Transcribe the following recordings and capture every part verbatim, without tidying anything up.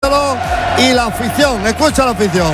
Y la afición, escucha la afición.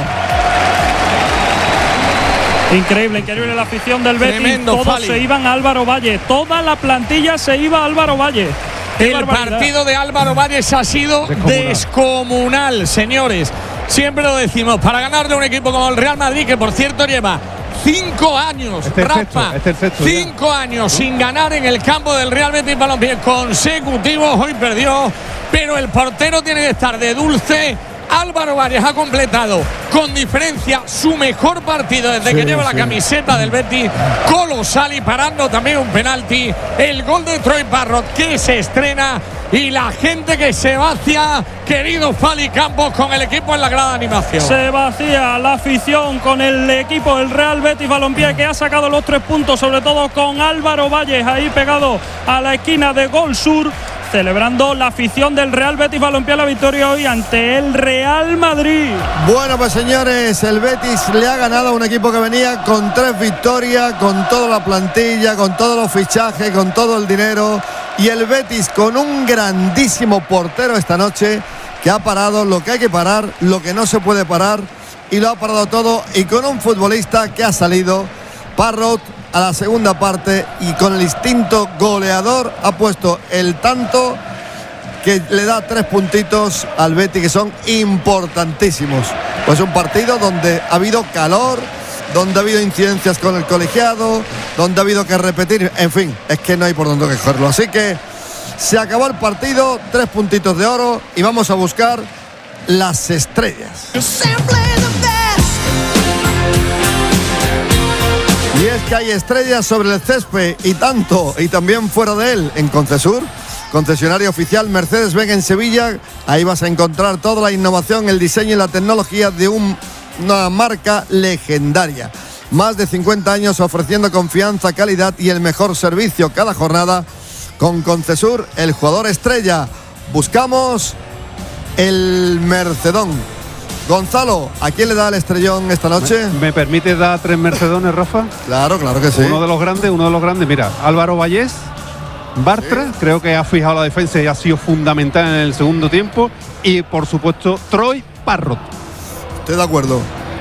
Increíble, increíble la afición del Betis. Tremendo, Todos Fali. se iban a Álvaro Valle. Toda la plantilla se iba a Álvaro Valle. ¡Qué El barbaridad! partido de Álvaro Valles ha sido Descomunal. descomunal, señores. Siempre lo decimos, para ganarle a un equipo como el Real Madrid, que por cierto lleva cinco años, Este es el Rafa, sexto, este es el sexto ya. cinco años sin ganar en el campo del Real Betis Balompié consecutivos. Hoy perdió, pero el portero tiene que estar de dulce. Álvaro Valles ha completado con diferencia su mejor partido desde Sí, que lleva la sí. camiseta del Betis, colosal, y parando también un penalti. El gol de Troy Parrott que se estrena y la gente que se vacía, querido Fali Campos, con el equipo en la grada de animación. Se vacía la afición con el equipo del Real Betis Balompié, que ha sacado los tres puntos, sobre todo con Álvaro Valles ahí pegado a la esquina de Gol Sur, celebrando la afición del Real Betis Balompié la victoria hoy ante el Real Madrid. Bueno, pues señores, el Betis le ha ganado a un equipo que venía con tres victorias, con toda la plantilla, con todos los fichajes, con todo el dinero, y el Betis con un grandísimo portero esta noche que ha parado lo que hay que parar, lo que no se puede parar, y lo ha parado todo, y con un futbolista que ha salido, Parrott, a la segunda parte, y con el instinto goleador ha puesto el tanto que le da tres puntitos al Betis, que son importantísimos. Pues un partido donde ha habido calor, donde ha habido incidencias con el colegiado, donde ha habido que repetir, en fin, es que no hay por dónde cogerlo. Así que se acabó el partido, tres puntitos de oro, y vamos a buscar las estrellas. Y es que hay estrellas sobre el césped, y tanto, y también fuera de él, en Concesur, concesionario oficial Mercedes-Benz en Sevilla. Ahí vas a encontrar toda la innovación, el diseño y la tecnología de un, una marca legendaria. Más de cincuenta años ofreciendo confianza, calidad y el mejor servicio cada jornada. Con Concesur, el jugador estrella. Buscamos el Mercedón. Gonzalo, ¿a quién le da el estrellón esta noche? ¿Me, me permite dar tres Mercedones, Rafa? Claro, claro que sí. Uno de los grandes, uno de los grandes. Mira, Álvaro Valles, Bartra, Sí. creo que ha fijado la defensa y ha sido fundamental en el segundo tiempo. Y por supuesto, Troy Parrott. Estoy de acuerdo.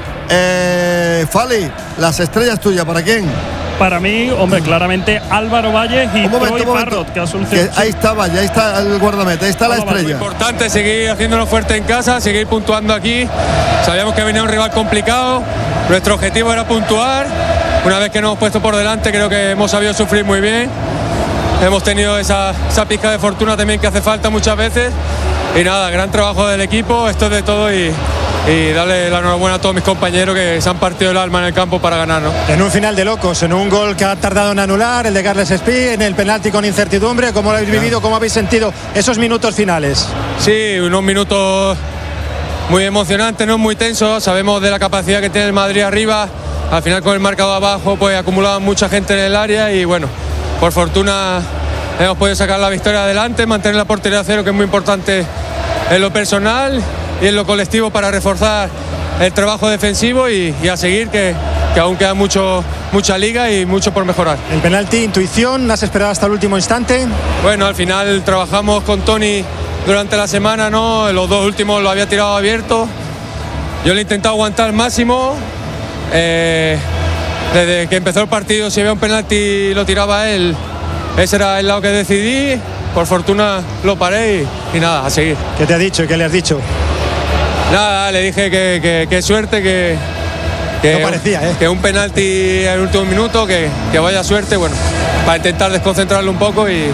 Eh, Fali, las estrellas tuyas, ¿para quién? Para mí, hombre, claramente Álvaro Valles y Un momento, Troy un momento. Parrott, que ha Que solucionado. ahí estaba, ya está el guardameta, ahí está la Vamos, estrella. Importante seguir haciéndonos fuerte en casa, seguir puntuando aquí. Sabíamos que venía un rival complicado. Nuestro objetivo era puntuar. Una vez que nos hemos puesto por delante, creo que hemos sabido sufrir muy bien. Hemos tenido esa, esa pizca de fortuna también que hace falta muchas veces. Y nada, gran trabajo del equipo, esto es de todo, y, y darle la enhorabuena a todos mis compañeros que se han partido el alma en el campo para ganarnos. En un final de locos, en un gol que ha tardado en anular, el de Carles Espí, en el penalti con incertidumbre. ¿Cómo lo habéis vivido? ¿Cómo habéis sentido esos minutos finales? Sí, unos minutos muy emocionantes, no muy tensos. Sabemos de la capacidad que tiene el Madrid arriba. Al final, con el marcador abajo, pues acumulaba mucha gente en el área, y bueno, por fortuna hemos podido sacar la victoria adelante, mantener la portería a cero, que es muy importante en lo personal y en lo colectivo, para reforzar el trabajo defensivo, y, y a seguir, que, que aún queda mucho, mucha liga y mucho por mejorar. El penalti, intuición, ¿has esperado hasta el último instante? Bueno, al final trabajamos con Tony durante la semana, ¿no? Los dos últimos lo había tirado abierto. Yo le he intentado aguantar al máximo. Eh, desde que empezó el partido, si había un penalti lo tiraba él. Ese era el lado que decidí. Por fortuna lo paré y, y nada, a seguir. ¿Qué te ha dicho y qué le has dicho? Nada, le dije que, que, que suerte, que, que, No parecía, ¿eh? que un penalti en el último minuto, que, que vaya suerte, bueno, para intentar desconcentrarlo un poco, y,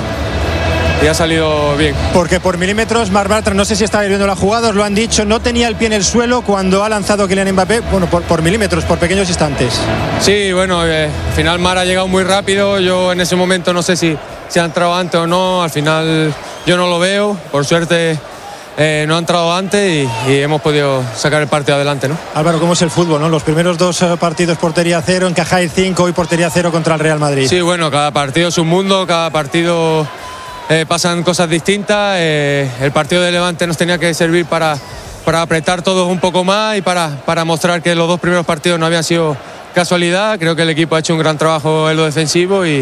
y ha salido bien. Porque por milímetros, Marc Bartra, no sé si estabais viendo la jugada, os lo han dicho, no tenía el pie en el suelo cuando ha lanzado Kylian Mbappé, bueno, por, por milímetros, por pequeños instantes. Sí, bueno, eh, al final Mar ha llegado muy rápido. Yo en ese momento no sé si, si ha entrado antes o no. Al final yo no lo veo. Por suerte eh, no ha entrado antes, y, y hemos podido sacar el partido adelante, ¿no? Álvaro, ¿cómo es el fútbol, no? Los primeros dos eh, partidos portería cero, encajáis cinco y portería cero contra el Real Madrid. Sí, bueno, cada partido es un mundo, cada partido eh, pasan cosas distintas. Eh, el partido de Levante nos tenía que servir para, para apretar todos un poco más, y para, para mostrar que los dos primeros partidos no habían sido casualidad. Creo que el equipo ha hecho un gran trabajo en lo defensivo, y,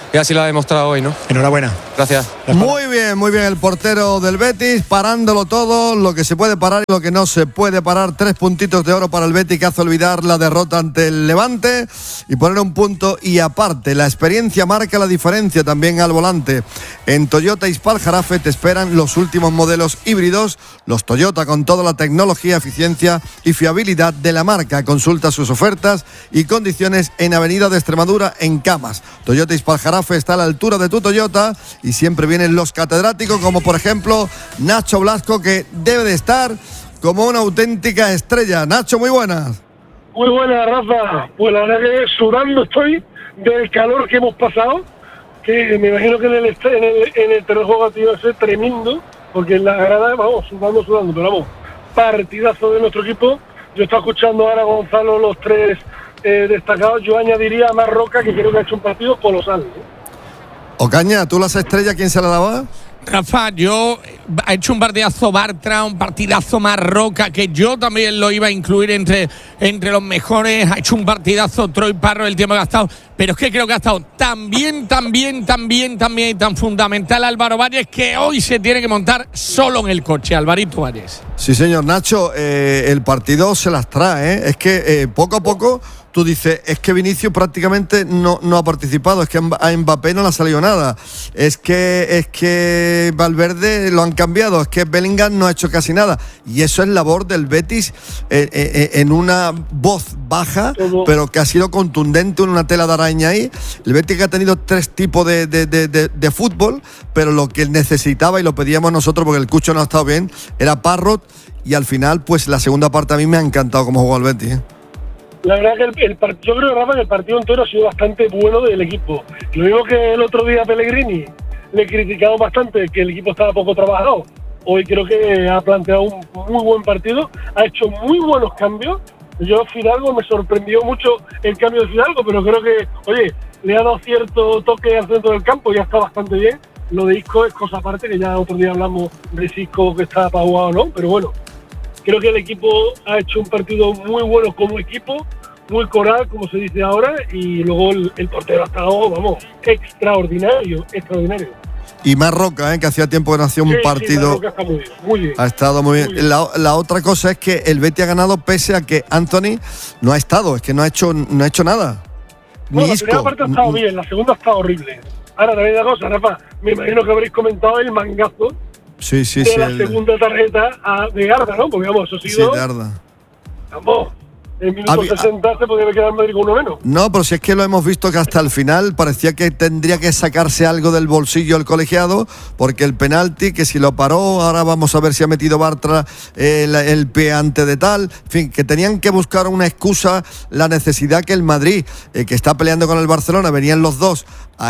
y así lo ha demostrado hoy, ¿no? Enhorabuena. Gracias. Muy bien, muy bien el portero del Betis, parándolo todo, lo que se puede parar y lo que no se puede parar. Tres puntitos de oro para el Betis, que hace olvidar la derrota ante el Levante y poner un punto. Y aparte, la experiencia marca la diferencia también al volante. En Toyota Ispal Jarafe te esperan los últimos modelos híbridos, los Toyota con toda la tecnología, eficiencia y fiabilidad de la marca. Consulta sus ofertas y condiciones en Avenida de Extremadura, en Camas. Toyota Ispal Jarafe está a la altura de tu Toyota y siempre vienen los catedráticos, como por ejemplo Nacho Blasco, que debe de estar como una auténtica estrella. Nacho, muy buenas. Muy buenas, Rafa. Pues la verdad que sudando estoy del calor que hemos pasado, que me imagino que en el, en el, en el terreno de juego ha a ser tremendo, porque en la grada vamos sudando, sudando, pero vamos, partidazo de nuestro equipo. Yo estaba escuchando ahora a Gonzalo los tres eh, destacados, yo añadiría a Marroca, que creo que ha hecho un partido colosal, ¿eh? Ocaña, ¿tú las estrellas quién se la daba? Rafa, yo ha hecho un partidazo Bartra, un partidazo Marroca, que yo también lo iba a incluir entre, entre los mejores. Ha hecho un partidazo Troy Parro, el tiempo que ha estado, pero es que creo que ha estado tan bien, tan bien, tan bien, tan bien y tan fundamental Álvaro Valles, que hoy se tiene que montar solo en el coche, Alvarito Valles. Sí, señor. Nacho, eh, el partido se las trae, ¿eh? Es que eh, poco a poco tú dices, es que Vinicius prácticamente no, no ha participado, es que a Mbappé no le ha salido nada, es que, es que Valverde lo han cambiado, es que Bellingham no ha hecho casi nada, y eso es labor del Betis eh, eh, en una voz baja, pero que ha sido contundente, en una tela de araña ahí. El Betis que ha tenido tres tipos de, de, de, de, de fútbol, pero lo que necesitaba, y lo pedíamos nosotros porque el Cucho no ha estado bien, era Parrot, y al final pues la segunda parte a mí me ha encantado cómo jugó el Betis, ¿eh? La verdad que el, el, yo creo, Rafa, que el partido entero ha sido bastante bueno del equipo. Lo mismo que el otro día Pellegrini le criticamos bastante que el equipo estaba poco trabajado. Hoy creo que ha planteado un muy buen partido, ha hecho muy buenos cambios. Yo Fidalgo me sorprendió mucho el cambio de Fidalgo, pero creo que, oye, le ha dado cierto toque al centro del campo y ya está bastante bien. Lo de Isco es cosa aparte, que ya otro día hablamos de Isco que está para jugar o no, pero bueno. Creo que el equipo ha hecho un partido muy bueno como equipo, muy coral, como se dice ahora, y luego el, el portero ha estado, vamos, extraordinario, extraordinario. Y Marroca, ¿eh? Que hacía tiempo que no hacía un sí, partido. Sí, Marroca está muy bien, muy bien. Ha estado muy bien. Muy bien. La, la otra cosa es que el Betis ha ganado pese a que Anthony no ha estado, es que no ha hecho, no ha hecho nada. Bueno, Ni la Isco. primera parte ha estado bien, la segunda ha estado horrible. Ahora también una cosa, Rafa, me imagino que habréis comentado el mangazo. Sí, sí, de sí. la el, segunda tarjeta a, de Arda, ¿no? Porque vamos, eso ha sido. Sí, de Arda. Vamos, en minuto Había- sesenta se podía quedar Madrid con uno menos. No, pero si es que lo hemos visto que hasta el final parecía que tendría que sacarse algo del bolsillo el colegiado, porque el penalti, que si lo paró, ahora vamos a ver si ha metido Bartra eh, el, el pie antes de tal, en fin, que tenían que buscar una excusa, la necesidad que el Madrid, eh, que está peleando con el Barcelona, venían los dos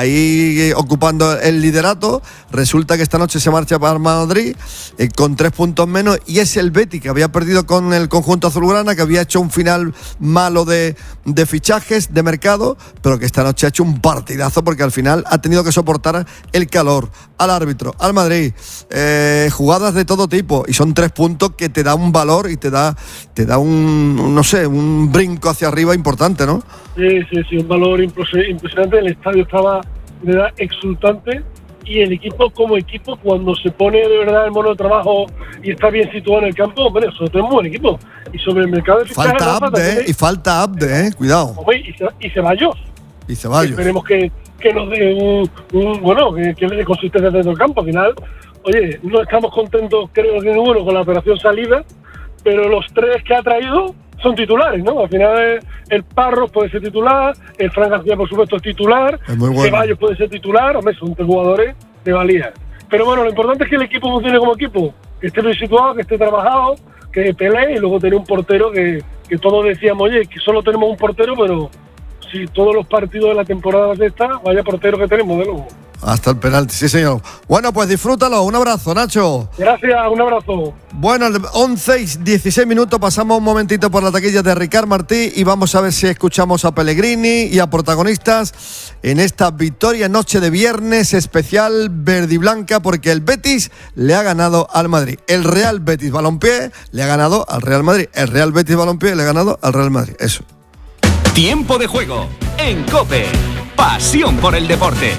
ahí eh, ocupando el liderato. Resulta que esta noche se marcha para Madrid eh, con tres puntos menos, y es el Betis que había perdido con el conjunto azulgrana, que había hecho un final malo de, de fichajes de mercado, pero que esta noche ha hecho un partidazo, porque al final ha tenido que soportar el calor, al árbitro, al Madrid, eh, jugadas de todo tipo, y son tres puntos que te da un valor y te da, te da un, no sé, un brinco hacia arriba importante, ¿no? Sí, sí, sí, un valor impres- impresionante. El estadio estaba de verdad exultante, y el equipo como equipo, cuando se pone de verdad el mono de trabajo y está bien situado en el campo, hombre, nosotros tenemos un buen equipo. Y sobre el mercado de fichajes, Falta Rafa, Abde, también ¿eh? Y falta Abde, ¿eh? Cuidado. hombre, y, Ce- y Ceballos. Y Ceballos. Esperemos que, que nos dé un, un- bueno, que, que le dé consistencia dentro del campo. Al final, oye, no estamos contentos, creo que ninguno, con la operación salida, pero los tres que ha traído son titulares, ¿no? Al final el, el Parros puede ser titular, el Fran García, por supuesto, es titular, Es muy bueno. Ceballos puede ser titular, hombre, son tres jugadores de valía. Pero bueno, lo importante es que el equipo funcione como equipo, que esté bien situado, que esté trabajado, que pelee, y luego tener un portero que, que todos decíamos, oye, que solo tenemos un portero, pero si todos los partidos de la temporada de esta, vaya portero que tenemos, de luego. Hasta el penalti, sí señor. Bueno, pues disfrútalo. Un abrazo, Nacho. Gracias, un abrazo. Bueno, once y dieciséis minutos, pasamos un momentito por la taquilla de Ricard Martí y vamos a ver si escuchamos a Pellegrini y a protagonistas en esta victoria noche de viernes especial verde y blanca, porque el Betis le ha ganado al Madrid. El Real Betis Balompié le ha ganado al Real Madrid. El Real Betis Balompié le ha ganado al Real Madrid. Eso. Tiempo de juego en COPE. pasión por el deporte.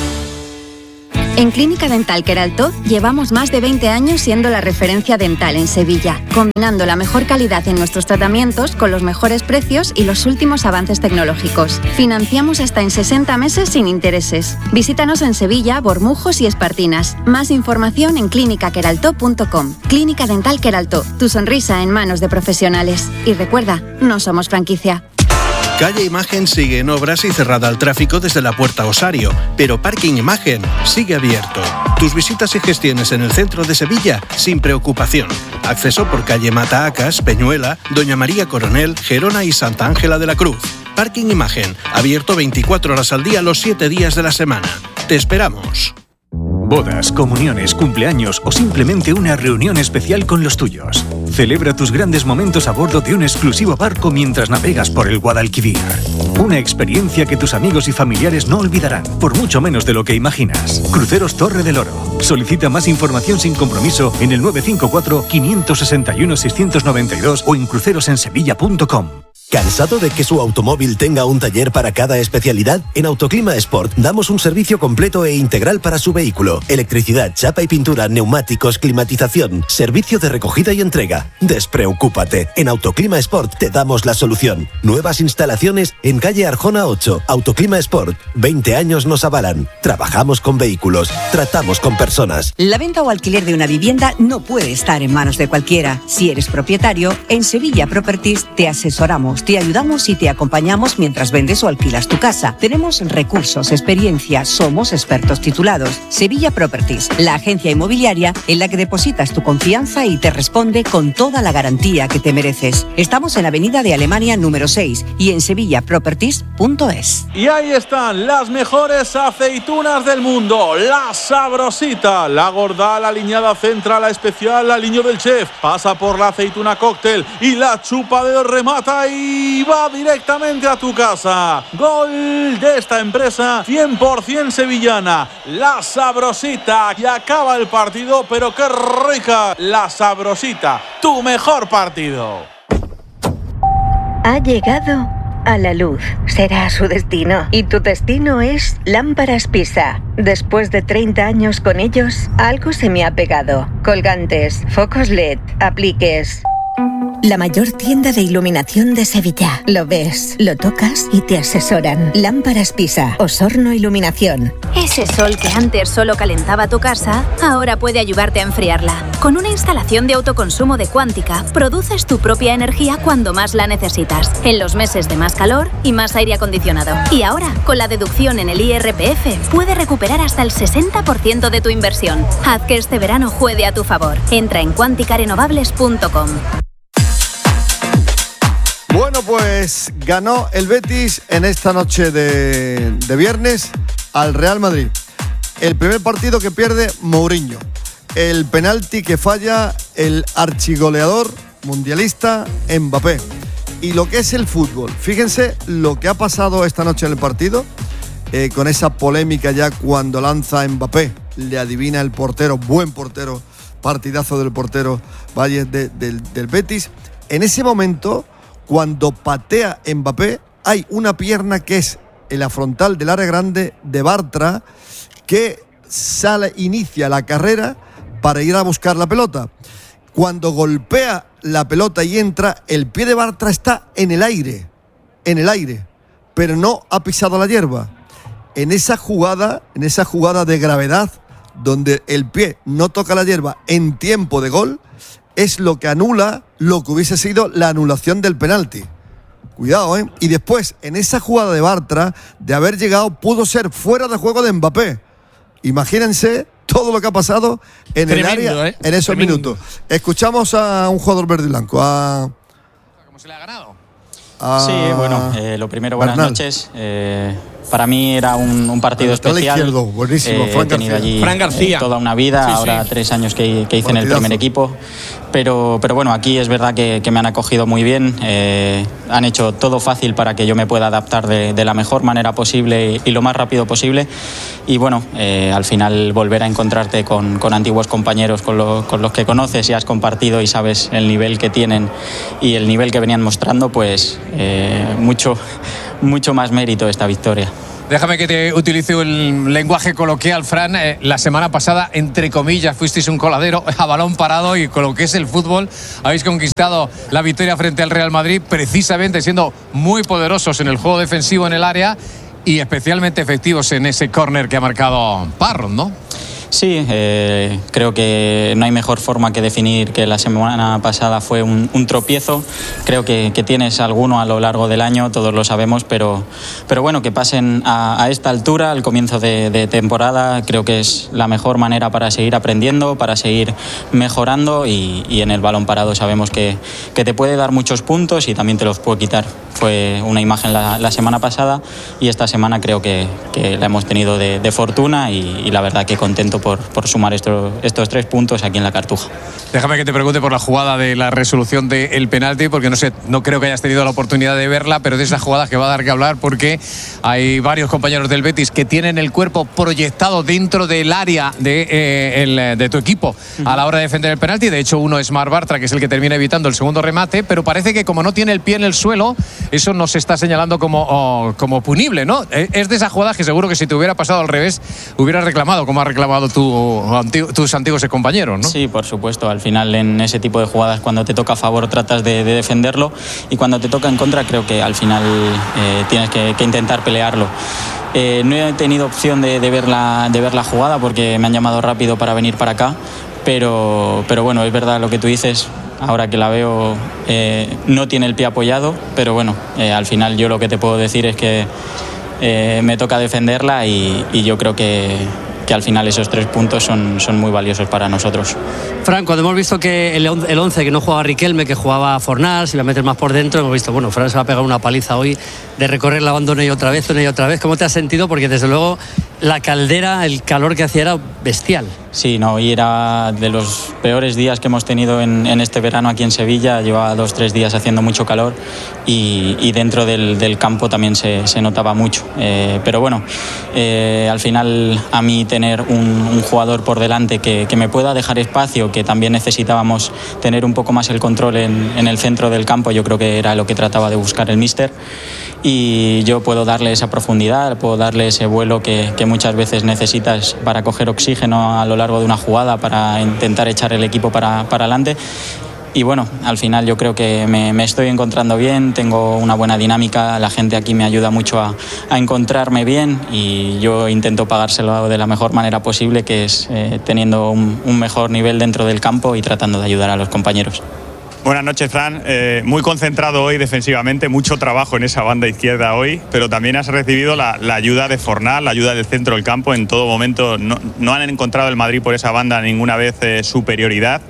En Clínica Dental Queraltó llevamos más de veinte años siendo la referencia dental en Sevilla, combinando la mejor calidad en nuestros tratamientos con los mejores precios y los últimos avances tecnológicos. Financiamos hasta en sesenta meses sin intereses. Visítanos en Sevilla, Bormujos y Espartinas. Más información en clínica queraltó punto com. Clínica Dental Queraltó, tu sonrisa en manos de profesionales. Y recuerda, no somos franquicia. Calle Imagen sigue en obras y cerrada al tráfico desde la Puerta Osario, pero Parking Imagen sigue abierto. Tus visitas y gestiones en el centro de Sevilla sin preocupación. Acceso por calle Matahacas, Peñuela, Doña María Coronel, Gerona y Santa Ángela de la Cruz. Parking Imagen, abierto veinticuatro horas al día los siete días de la semana. Te esperamos. Bodas, comuniones, cumpleaños o simplemente una reunión especial con los tuyos. Celebra tus grandes momentos a bordo de un exclusivo barco mientras navegas por el Guadalquivir. Una experiencia que tus amigos y familiares no olvidarán, por mucho menos de lo que imaginas. Cruceros Torre del Oro. Solicita más información sin compromiso en el nueve cinco cuatro, cinco seis uno, seis nueve dos o en crucerosensevilla punto com. ¿Cansado de que su automóvil tenga un taller para cada especialidad? En Autoclima Sport damos un servicio completo e integral para su vehículo. Electricidad, chapa y pintura, neumáticos, climatización, servicio de recogida y entrega. Despreocúpate. En Autoclima Sport te damos la solución. Nuevas instalaciones en calle Arjona ocho. Autoclima Sport. veinte años nos avalan. Trabajamos con vehículos. Tratamos con personas. La venta o alquiler de una vivienda no puede estar en manos de cualquiera. Si eres propietario, en Sevilla Properties te asesoramos, te ayudamos y te acompañamos mientras vendes o alquilas tu casa. Tenemos recursos, experiencia, somos expertos titulados. Sevilla Properties, la agencia inmobiliaria en la que depositas tu confianza y te responde con toda la garantía que te mereces. Estamos en Avenida de Alemania número seis y en sevilla properties punto es. Y ahí están las mejores aceitunas del mundo. La Sabrosita, la gorda, la aliñada central, la especial, la aliño del chef. Pasa por la aceituna cóctel y la chupa de remata y va directamente a tu casa. Gol de esta empresa cien por ciento sevillana. La Sabrosita. Y acaba el partido, pero qué rica. La Sabrosita, tu mejor partido. Ha llegado a la luz. Será su destino. Y tu destino es Lámparas Pisa. Después de treinta años con ellos, algo se me ha pegado. Colgantes, focos L E D, apliques. La mayor tienda de iluminación de Sevilla. Lo ves, lo tocas y te asesoran. Lámparas Pisa, Osorno Iluminación. Ese sol que antes solo calentaba tu casa, ahora puede ayudarte a enfriarla. Con una instalación de autoconsumo de Cuántica, produces tu propia energía cuando más la necesitas, en los meses de más calor y más aire acondicionado. Y ahora, con la deducción en el I R P F, puedes recuperar hasta el sesenta por ciento de tu inversión. Haz que este verano juegue a tu favor. Entra en cuántica renovables punto com. Bueno, pues ganó el Betis en esta noche de, de viernes al Real Madrid. El primer partido que pierde Mourinho. El penalti que falla el archigoleador mundialista Mbappé. Y lo que es el fútbol. Fíjense lo que ha pasado esta noche en el partido. Eh, con esa polémica ya cuando lanza Mbappé. Le adivina el portero, buen portero, partidazo del portero Valles de, del, del Betis. En ese momento, cuando patea Mbappé, hay una pierna que es en la frontal del área grande de Bartra que sale, inicia la carrera para ir a buscar la pelota. Cuando golpea la pelota y entra, el pie de Bartra está en el aire, en el aire, pero no ha pisado la hierba. En esa jugada, en esa jugada de gravedad, donde el pie no toca la hierba en tiempo de gol, es lo que anula lo que hubiese sido la anulación del penalti. Cuidado, ¿eh? Y después, en esa jugada de Bartra, de haber llegado, pudo ser fuera de juego de Mbappé. Imagínense todo lo que ha pasado en Tremendo, el área ¿eh? en esos Tremendo. minutos. Escuchamos a un jugador verde y blanco, a... ¿Cómo se le ha ganado? A sí, bueno, eh, lo primero, buenas Bernal. noches. Eh, para mí era un, un partido especial. Izquierdo, buenísimo, eh, Fran he tenido García. allí Fran García. Eh, toda una vida, sí, ahora sí. tres años que, que hice Partidazo. en el primer equipo. Pero, pero bueno, aquí es verdad que, que me han acogido muy bien. Eh, han hecho todo fácil para que yo me pueda adaptar de, de la mejor manera posible y, y lo más rápido posible. Y bueno, eh, al final volver a encontrarte con, con antiguos compañeros con, lo, con los que conoces y has compartido y sabes el nivel que tienen y el nivel que venían mostrando, pues eh, mucho, mucho más mérito esta victoria. Déjame que te utilice un lenguaje coloquial, Fran. Eh, la semana pasada, entre comillas, fuisteis un coladero a balón parado y con lo que es el fútbol habéis conquistado la victoria frente al Real Madrid, precisamente siendo muy poderosos en el juego defensivo en el área y especialmente efectivos en ese córner que ha marcado Parro, ¿no? Sí, eh, creo que no hay mejor forma que definir que la semana pasada fue un, un tropiezo. Creo que, que tienes alguno a lo largo del año, todos lo sabemos, pero, pero bueno, que pasen a, a esta altura, al comienzo de, de temporada, creo que es la mejor manera para seguir aprendiendo, para seguir mejorando y, y en el balón parado sabemos que, que te puede dar muchos puntos y también te los puede quitar. Fue una imagen la, la semana pasada y esta semana creo que, que la hemos tenido de, de fortuna y, y la verdad que contento Por, por sumar estos, estos tres puntos aquí en la Cartuja. Déjame que te pregunte por la jugada de la resolución del penalti, porque no sé, no creo que hayas tenido la oportunidad de verla, pero de esa jugada que va a dar que hablar, porque hay varios compañeros del Betis que tienen el cuerpo proyectado dentro del área de, eh, el, de tu equipo a la hora de defender el penalti. De hecho, uno es Marc Bartra, que es el que termina evitando el segundo remate, pero parece que como no tiene el pie en el suelo, eso no se está señalando como, oh, como punible, ¿no? Es de esa jugada que seguro que si te hubiera pasado al revés, hubieras reclamado, como ha reclamado tu, antiguo, tus antiguos compañeros, ¿no? Sí, por supuesto. Al final, en ese tipo de jugadas, cuando te toca a favor, tratas de, de defenderlo, y cuando te toca en contra, creo que al final eh, tienes que, que intentar pelearlo. Eh, no he tenido opción de, de, ver la, de ver la jugada porque me han llamado rápido para venir para acá, pero, pero bueno, es verdad lo que tú dices. Ahora que la veo, eh, no tiene el pie apoyado, pero bueno, eh, al final yo lo que te puedo decir es que eh, me toca defenderla y, y yo creo que, que al final esos tres puntos son, son muy valiosos para nosotros. Fran, cuando hemos visto que el, el once, que no jugaba Riquelme, que jugaba Fornals, si la metes más por dentro, hemos visto, bueno, Fran se va a pegar una paliza hoy de recorrer la banda una y otra vez, una y otra vez. ¿Cómo te has sentido? Porque desde luego la caldera, el calor que hacía era bestial. Sí, no, y era de los peores días que hemos tenido en, en este verano aquí en Sevilla. Llevaba dos, tres días haciendo mucho calor y, y dentro del, del campo también se, se notaba mucho. Eh, pero bueno, eh, al final a mí tener un, un jugador por delante que, que me pueda dejar espacio, que también necesitábamos tener un poco más el control en, en el centro del campo, yo creo que era lo que trataba de buscar el míster. Y yo puedo darle esa profundidad, puedo darle ese vuelo que, que muchas veces necesitas para coger oxígeno a lo largo de una jugada, para intentar echar el equipo para, para adelante. Y bueno, al final yo creo que me, me estoy encontrando bien, tengo una buena dinámica, la gente aquí me ayuda mucho a, a encontrarme bien y yo intento pagárselo de la mejor manera posible, que es eh, teniendo un, un mejor nivel dentro del campo y tratando de ayudar a los compañeros. Buenas noches, Fran. Eh, muy concentrado hoy defensivamente, mucho trabajo en esa banda izquierda hoy, pero también has recibido la, la ayuda de Fornal, la ayuda del centro del campo en todo momento. No, no han encontrado el Madrid por esa banda ninguna vez eh, superioridad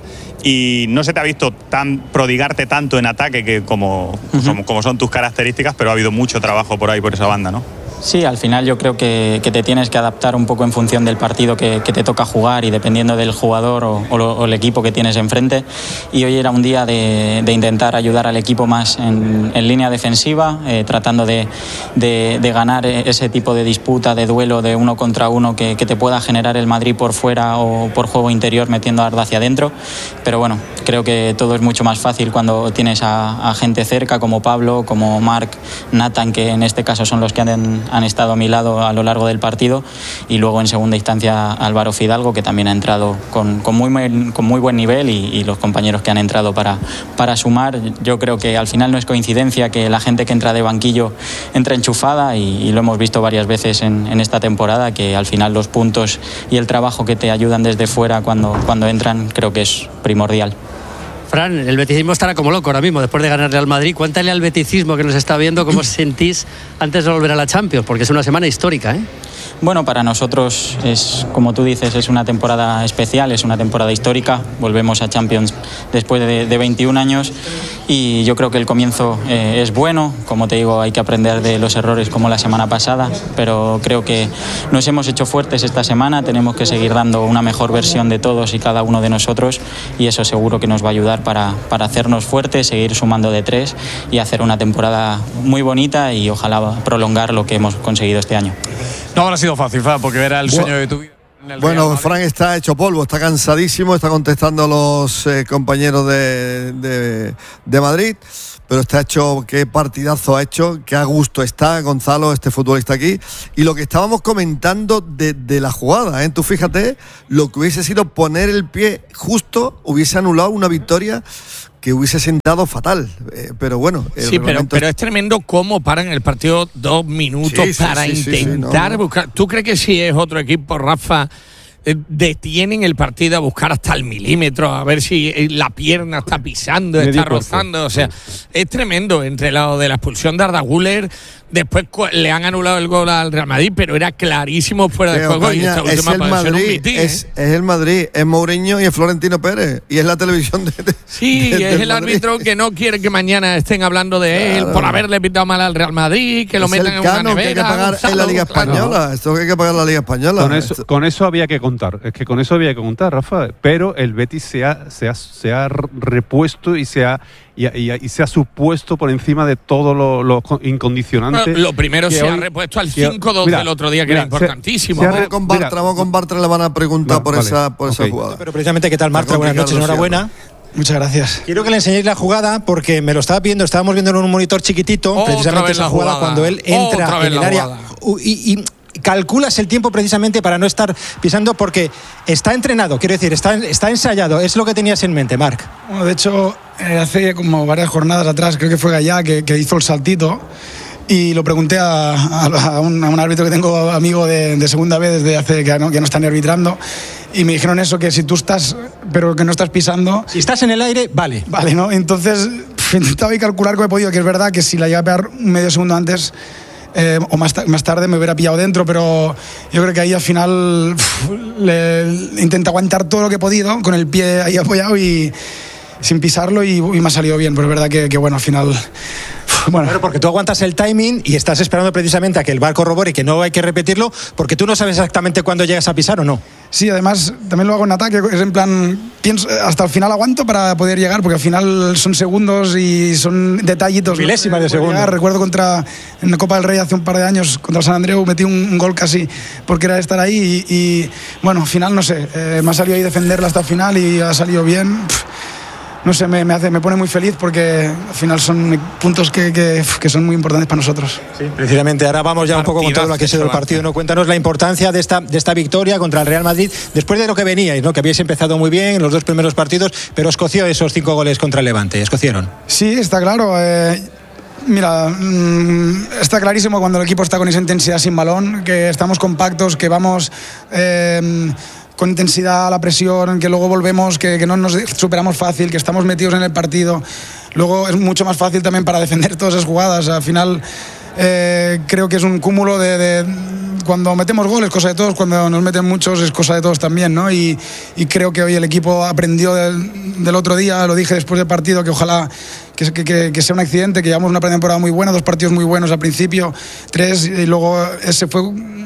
y no se te ha visto tan prodigarte tanto en ataque que como, uh-huh. como, como son tus características, pero ha habido mucho trabajo por ahí, por esa banda, ¿no? Sí, al final yo creo que, que te tienes que adaptar un poco en función del partido que, que te toca jugar y dependiendo del jugador o, o, lo, o el equipo que tienes enfrente. Y hoy era un día de, de intentar ayudar al equipo más en, en línea defensiva, eh, tratando de, de, de ganar ese tipo de disputa, de duelo de uno contra uno que, que te pueda generar el Madrid por fuera o por juego interior metiendo a Arda hacia adentro. Pero bueno, creo que todo es mucho más fácil cuando tienes a, a gente cerca como Pablo, como Marc, Nathan, que en este caso son los que han han estado a mi lado a lo largo del partido, y luego en segunda instancia Álvaro Fidalgo, que también ha entrado con, con, muy, con muy buen nivel, y, y los compañeros que han entrado para, para sumar. Yo creo que al final no es coincidencia que la gente que entra de banquillo entra enchufada, y, y lo hemos visto varias veces en, en esta temporada, que al final los puntos y el trabajo que te ayudan desde fuera cuando, cuando entran creo que es primordial. Fran, el beticismo estará como loco ahora mismo después de ganarle al Madrid. Cuéntale al beticismo que nos está viendo cómo os sentís antes de volver a la Champions, porque es una semana histórica, ¿eh? Bueno, para nosotros es, como tú dices, es una temporada especial, es una temporada histórica. Volvemos a Champions después de, de veintiún años, y yo creo que el comienzo eh, es bueno. Como te digo, hay que aprender de los errores como la semana pasada, pero creo que nos hemos hecho fuertes esta semana. Tenemos que seguir dando una mejor versión de todos y cada uno de nosotros, y eso seguro que nos va a ayudar para, para hacernos fuertes, seguir sumando de tres y hacer una temporada muy bonita, y ojalá prolongar lo que hemos conseguido este año. No habrá sido fácil, Fran, porque era el sueño de tu vida. Bueno, Fran está hecho polvo, está cansadísimo, está contestando a los eh, compañeros de, de, de Madrid, pero está hecho, qué partidazo ha hecho, qué a gusto está Gonzalo, este futbolista aquí. Y lo que estábamos comentando de, de la jugada, ¿eh? Tú fíjate, lo que hubiese sido poner el pie justo, hubiese anulado una victoria que hubiese sentado fatal, eh, pero bueno. Sí, pero, pero es tremendo cómo paran el partido dos minutos sí, sí, para sí, intentar sí, sí, no, no. buscar. ¿Tú crees que si es otro equipo, Rafa, eh, detienen el partido a buscar hasta el milímetro, a ver si la pierna está pisando, está rozando? O sea, es tremendo. Entre lo de la expulsión de Arda Güler, después le han anulado el gol al Real Madrid, pero era clarísimo fuera de juego. Caña, y esta última es el Madrid, mitin, es, ¿eh? es el Madrid, es Mourinho y es Florentino Pérez, y es la televisión de, de sí, de, es el Madrid. Árbitro que no quiere que mañana estén hablando de él, claro, por haberle pitado mal al Real Madrid, que lo es metan en una nevera. Que hay que pagar Gonzalo, en la Liga Española, claro. Esto que hay que pagar en la Liga Española. Con eso, con eso había que contar, es que con eso había que contar, Rafa, pero el Betis se ha, se ha, se ha repuesto y se ha Y, y, y se ha supuesto por encima de todo lo, lo incondicionante. Bueno, lo primero se hoy, ha repuesto al cinco dos del otro día, que mira, era importantísimo. Se, se re, con Bartra, mira, vamos con Bartra, le van a preguntar no, por, vale, esa, por okay. esa jugada. Pero precisamente, ¿qué tal, Bartra? Buenas noches, enhorabuena. Muchas gracias. Quiero que le enseñéis la jugada porque me lo estaba viendo, estábamos viendo en un monitor chiquitito, Otra precisamente esa jugada, jugada cuando él entra en el área y, y calculas el tiempo precisamente para no estar pisando, porque está entrenado, quiero decir, está, está ensayado. Es lo que tenías en mente, Marc. Bueno, de hecho, eh, hace como varias jornadas atrás, creo que fue Gallá que, que hizo el saltito, y lo pregunté a, a, a, un, a un árbitro que tengo amigo de, de segunda vez desde hace que no, que no está ni arbitrando, y me dijeron eso, que si tú estás, pero que no estás pisando... Si estás en el aire, vale. Vale, ¿no? Entonces, pff, intentaba calcular que he podido, que es verdad que si la iba a pegar un medio segundo antes... Eh, o más, más tarde me hubiera pillado dentro, pero yo creo que ahí al final pff, le, le intento aguantar todo lo que he podido con el pie ahí apoyado y sin pisarlo y, y me ha salido bien, pero es verdad que, que bueno, al final... Bueno. Claro, porque tú aguantas el timing y estás esperando precisamente a que el bar corrobore, que no hay que repetirlo, porque tú no sabes exactamente cuándo llegas a pisar o no. Sí, además también lo hago en ataque, es en plan, pienso, hasta el final aguanto para poder llegar, porque al final son segundos y son detallitos. Milésimas de segundo. Recuerdo contra, en la Copa del Rey hace un par de años, contra el San Andreu, metí un, un gol casi porque era estar ahí y, y bueno, al final no sé, eh, me ha salido ahí defenderla hasta el final y ha salido bien. Pff, no sé, me, me, hace, me pone muy feliz porque al final son puntos que, que, que son muy importantes para nosotros. Sí, precisamente, ahora vamos ya un poco con todo lo que ha sido el partido, ¿no? Cuéntanos la importancia de esta, de esta victoria contra el Real Madrid, después de lo que veníais, ¿no? Que habíais empezado muy bien en los dos primeros partidos, pero os coció esos cinco goles contra el Levante, os cocieron. Sí, está claro. Eh, mira, mmm, está clarísimo cuando el equipo está con esa intensidad sin balón, que estamos compactos, que vamos... Eh, con intensidad a la presión, que luego volvemos, que, que no nos superamos fácil, que estamos metidos en el partido. Luego es mucho más fácil también para defender todas esas jugadas. Al final eh, creo que es un cúmulo de, de... Cuando metemos goles, cosa de todos, cuando nos meten muchos es cosa de todos también, ¿no? Y, y creo que hoy el equipo aprendió del, del otro día, lo dije después del partido, que ojalá que, que, que sea un accidente, que llevamos una pretemporada muy buena, dos partidos muy buenos al principio, tres, y luego ese fue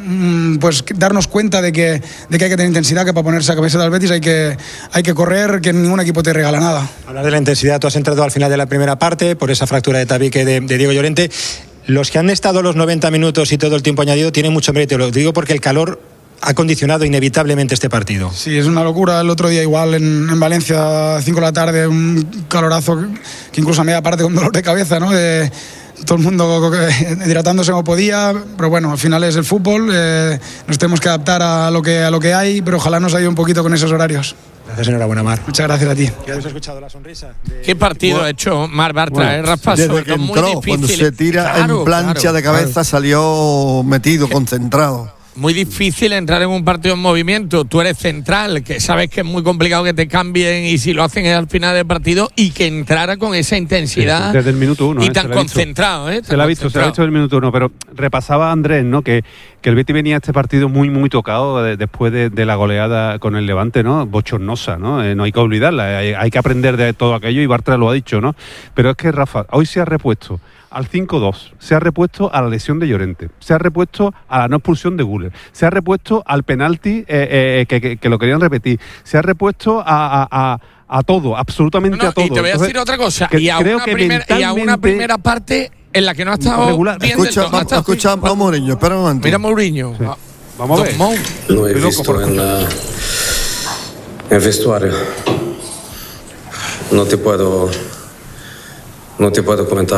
pues darnos cuenta de que, de que hay que tener intensidad, que para ponerse a cabeza del Betis hay que, hay que correr, que ningún equipo te regala nada. Hablar de la intensidad, tú has entrado al final de la primera parte por esa fractura de tabique de, de Diego Llorente. Los que han estado los noventa minutos y todo el tiempo añadido tienen mucho mérito, lo digo porque el calor ha condicionado inevitablemente este partido. Sí, es una locura. El otro día igual en, en Valencia, a cinco de la tarde, un calorazo que incluso a media parte con dolor de cabeza, ¿no? De todo el mundo hidratándose como podía, pero bueno, al final es el fútbol, eh, nos tenemos que adaptar a lo que, a lo que hay, pero ojalá nos ayude un poquito con esos horarios. Gracias, enhorabuena, Mar. Muchas gracias a ti. Ya habéis escuchado la sonrisa. De... ¿Qué partido bueno, ha hecho Marc Bartra? Bueno, eh, Rafa, desde que entró, cuando se tira claro, en plancha claro, de cabeza, claro. Salió metido, concentrado. Muy difícil entrar en un partido en movimiento. Tú eres central, que sabes que es muy complicado que te cambien y si lo hacen es al final del partido, y que entrara con esa intensidad. Sí, desde el minuto uno. Y ¿eh? tan concentrado, ¿eh? Tan se lo ha visto, se lo ha visto desde el minuto uno, pero repasaba Andrés, ¿no? Que, que el Betis venía a este partido muy, muy tocado de, después de, de la goleada con el Levante, ¿no? Bochornosa, ¿no? Eh, no hay que olvidarla, hay, hay que aprender de todo aquello y Bartra lo ha dicho, ¿no? Pero es que Rafa, hoy se ha repuesto al cinco dos, se ha repuesto a la lesión de Llorente, se ha repuesto a la no expulsión de Güler, se ha repuesto al penalti eh, eh, que, que, que lo querían repetir, se ha repuesto a, a, a, a todo, absolutamente no, no, a todo. Y te voy a Entonces, decir otra cosa, que y, a una primer, y a una primera parte en la que no ha estado regular. bien Escucha, del todo, vamos, escucha a Mourinho, espera un momento. Mira Mourinho. Sí. Vamos a ver. No he visto en la, en el vestuario. No te puedo, no te puedo comentar.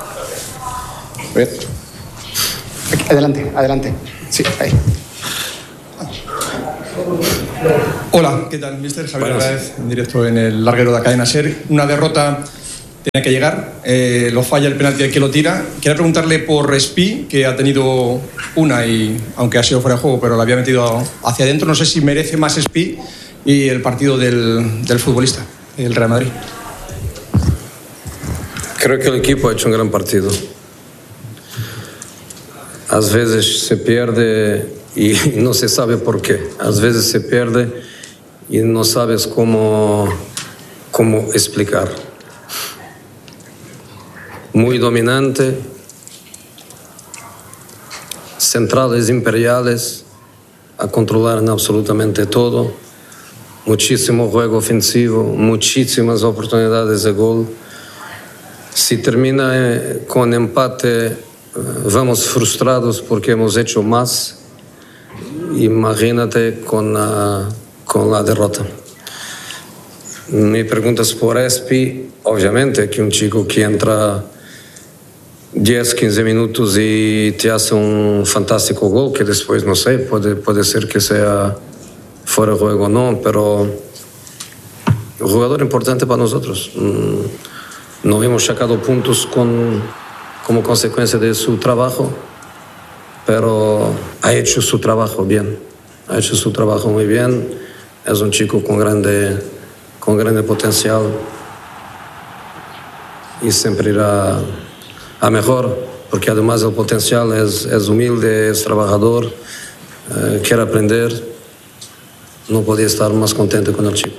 Adelante, adelante. Sí, ahí. Hola, ¿qué tal? Mister Javier Hernández, en directo en el larguero de la cadena SER. Una derrota tenía que llegar, eh, lo falla el penalti que lo tira. Quería preguntarle por Espi, que ha tenido una, y aunque ha sido fuera de juego, pero la había metido hacia adentro. No sé si merece más Espi y el partido del, del futbolista, el Real Madrid. Creo que el equipo ha hecho un gran partido. A veces se pierde y no se sabe por qué. A veces se pierde y no sabes cómo, cómo explicar. Muy dominante, centrales imperiales a controlar en absolutamente todo, muchísimo juego ofensivo, muchísimas oportunidades de gol. Si termina eh, con empate, eh, vamos frustrados porque hemos hecho más. Imagínate con la, con la derrota. Mi pregunta es por Espi. Obviamente que un chico que entra diez, quince minutos y te hace un fantástico gol, que después, no sé, puede, puede ser que sea fuera de juego o no, pero un jugador importante para nosotros. No hemos sacado puntos con, como consecuencia de su trabajo, pero ha hecho su trabajo bien, ha hecho su trabajo muy bien. Es un chico con grande, con grande potencial y siempre irá a mejor, porque además el potencial es, es humilde, es trabajador, eh, quiere aprender. No podía estar más contento con el chico.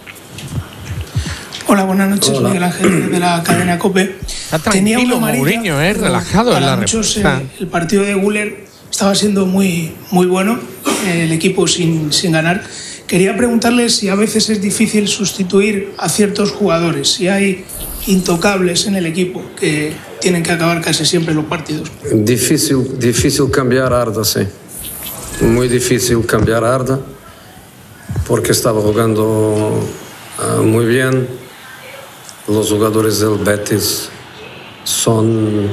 Hola, buenas noches. Hola. Miguel Ángel de la cadena COPE. Está tranquilo Mourinho, eh, relajado para en la muchos, respuesta. eh, el partido de Güler estaba siendo muy, muy bueno, eh, el equipo sin, sin ganar. Quería preguntarle si a veces es difícil sustituir a ciertos jugadores, si hay intocables en el equipo que tienen que acabar casi siempre los partidos. Difícil, difícil cambiar a Arda, sí. Muy difícil cambiar a Arda, porque estaba jugando uh, muy bien. Los jugadores del Betis son,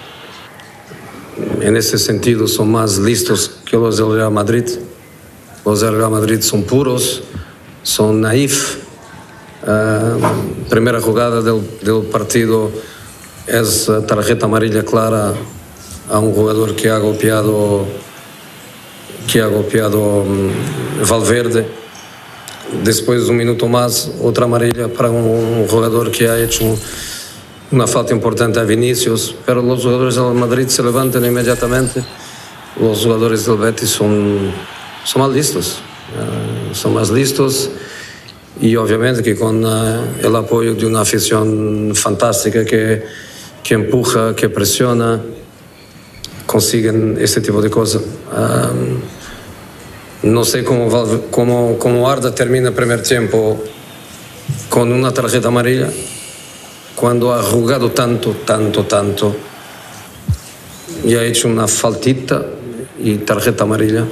en ese sentido, son más listos que los del Real Madrid. Los del Real Madrid son puros, son naif. Uh, primera jugada del, del partido es tarjeta amarilla clara a un jugador que ha golpeado, que ha golpeado um, Valverde. Después, un minuto más, otra amarilla para un jugador que ha hecho una falta importante a Vinicius. Pero los jugadores del Madrid se levantan inmediatamente. Los jugadores del Betis son, son más listos. Uh, son más listos. Y obviamente que con uh, el apoyo de una afición fantástica que, que empuja, que presiona, consiguen este tipo de cosas. Uh, No sé cómo, cómo, cómo Arda termina el primer tiempo con una tarjeta amarilla, cuando ha jugado tanto, tanto, tanto, y ha hecho una faltita y tarjeta amarilla.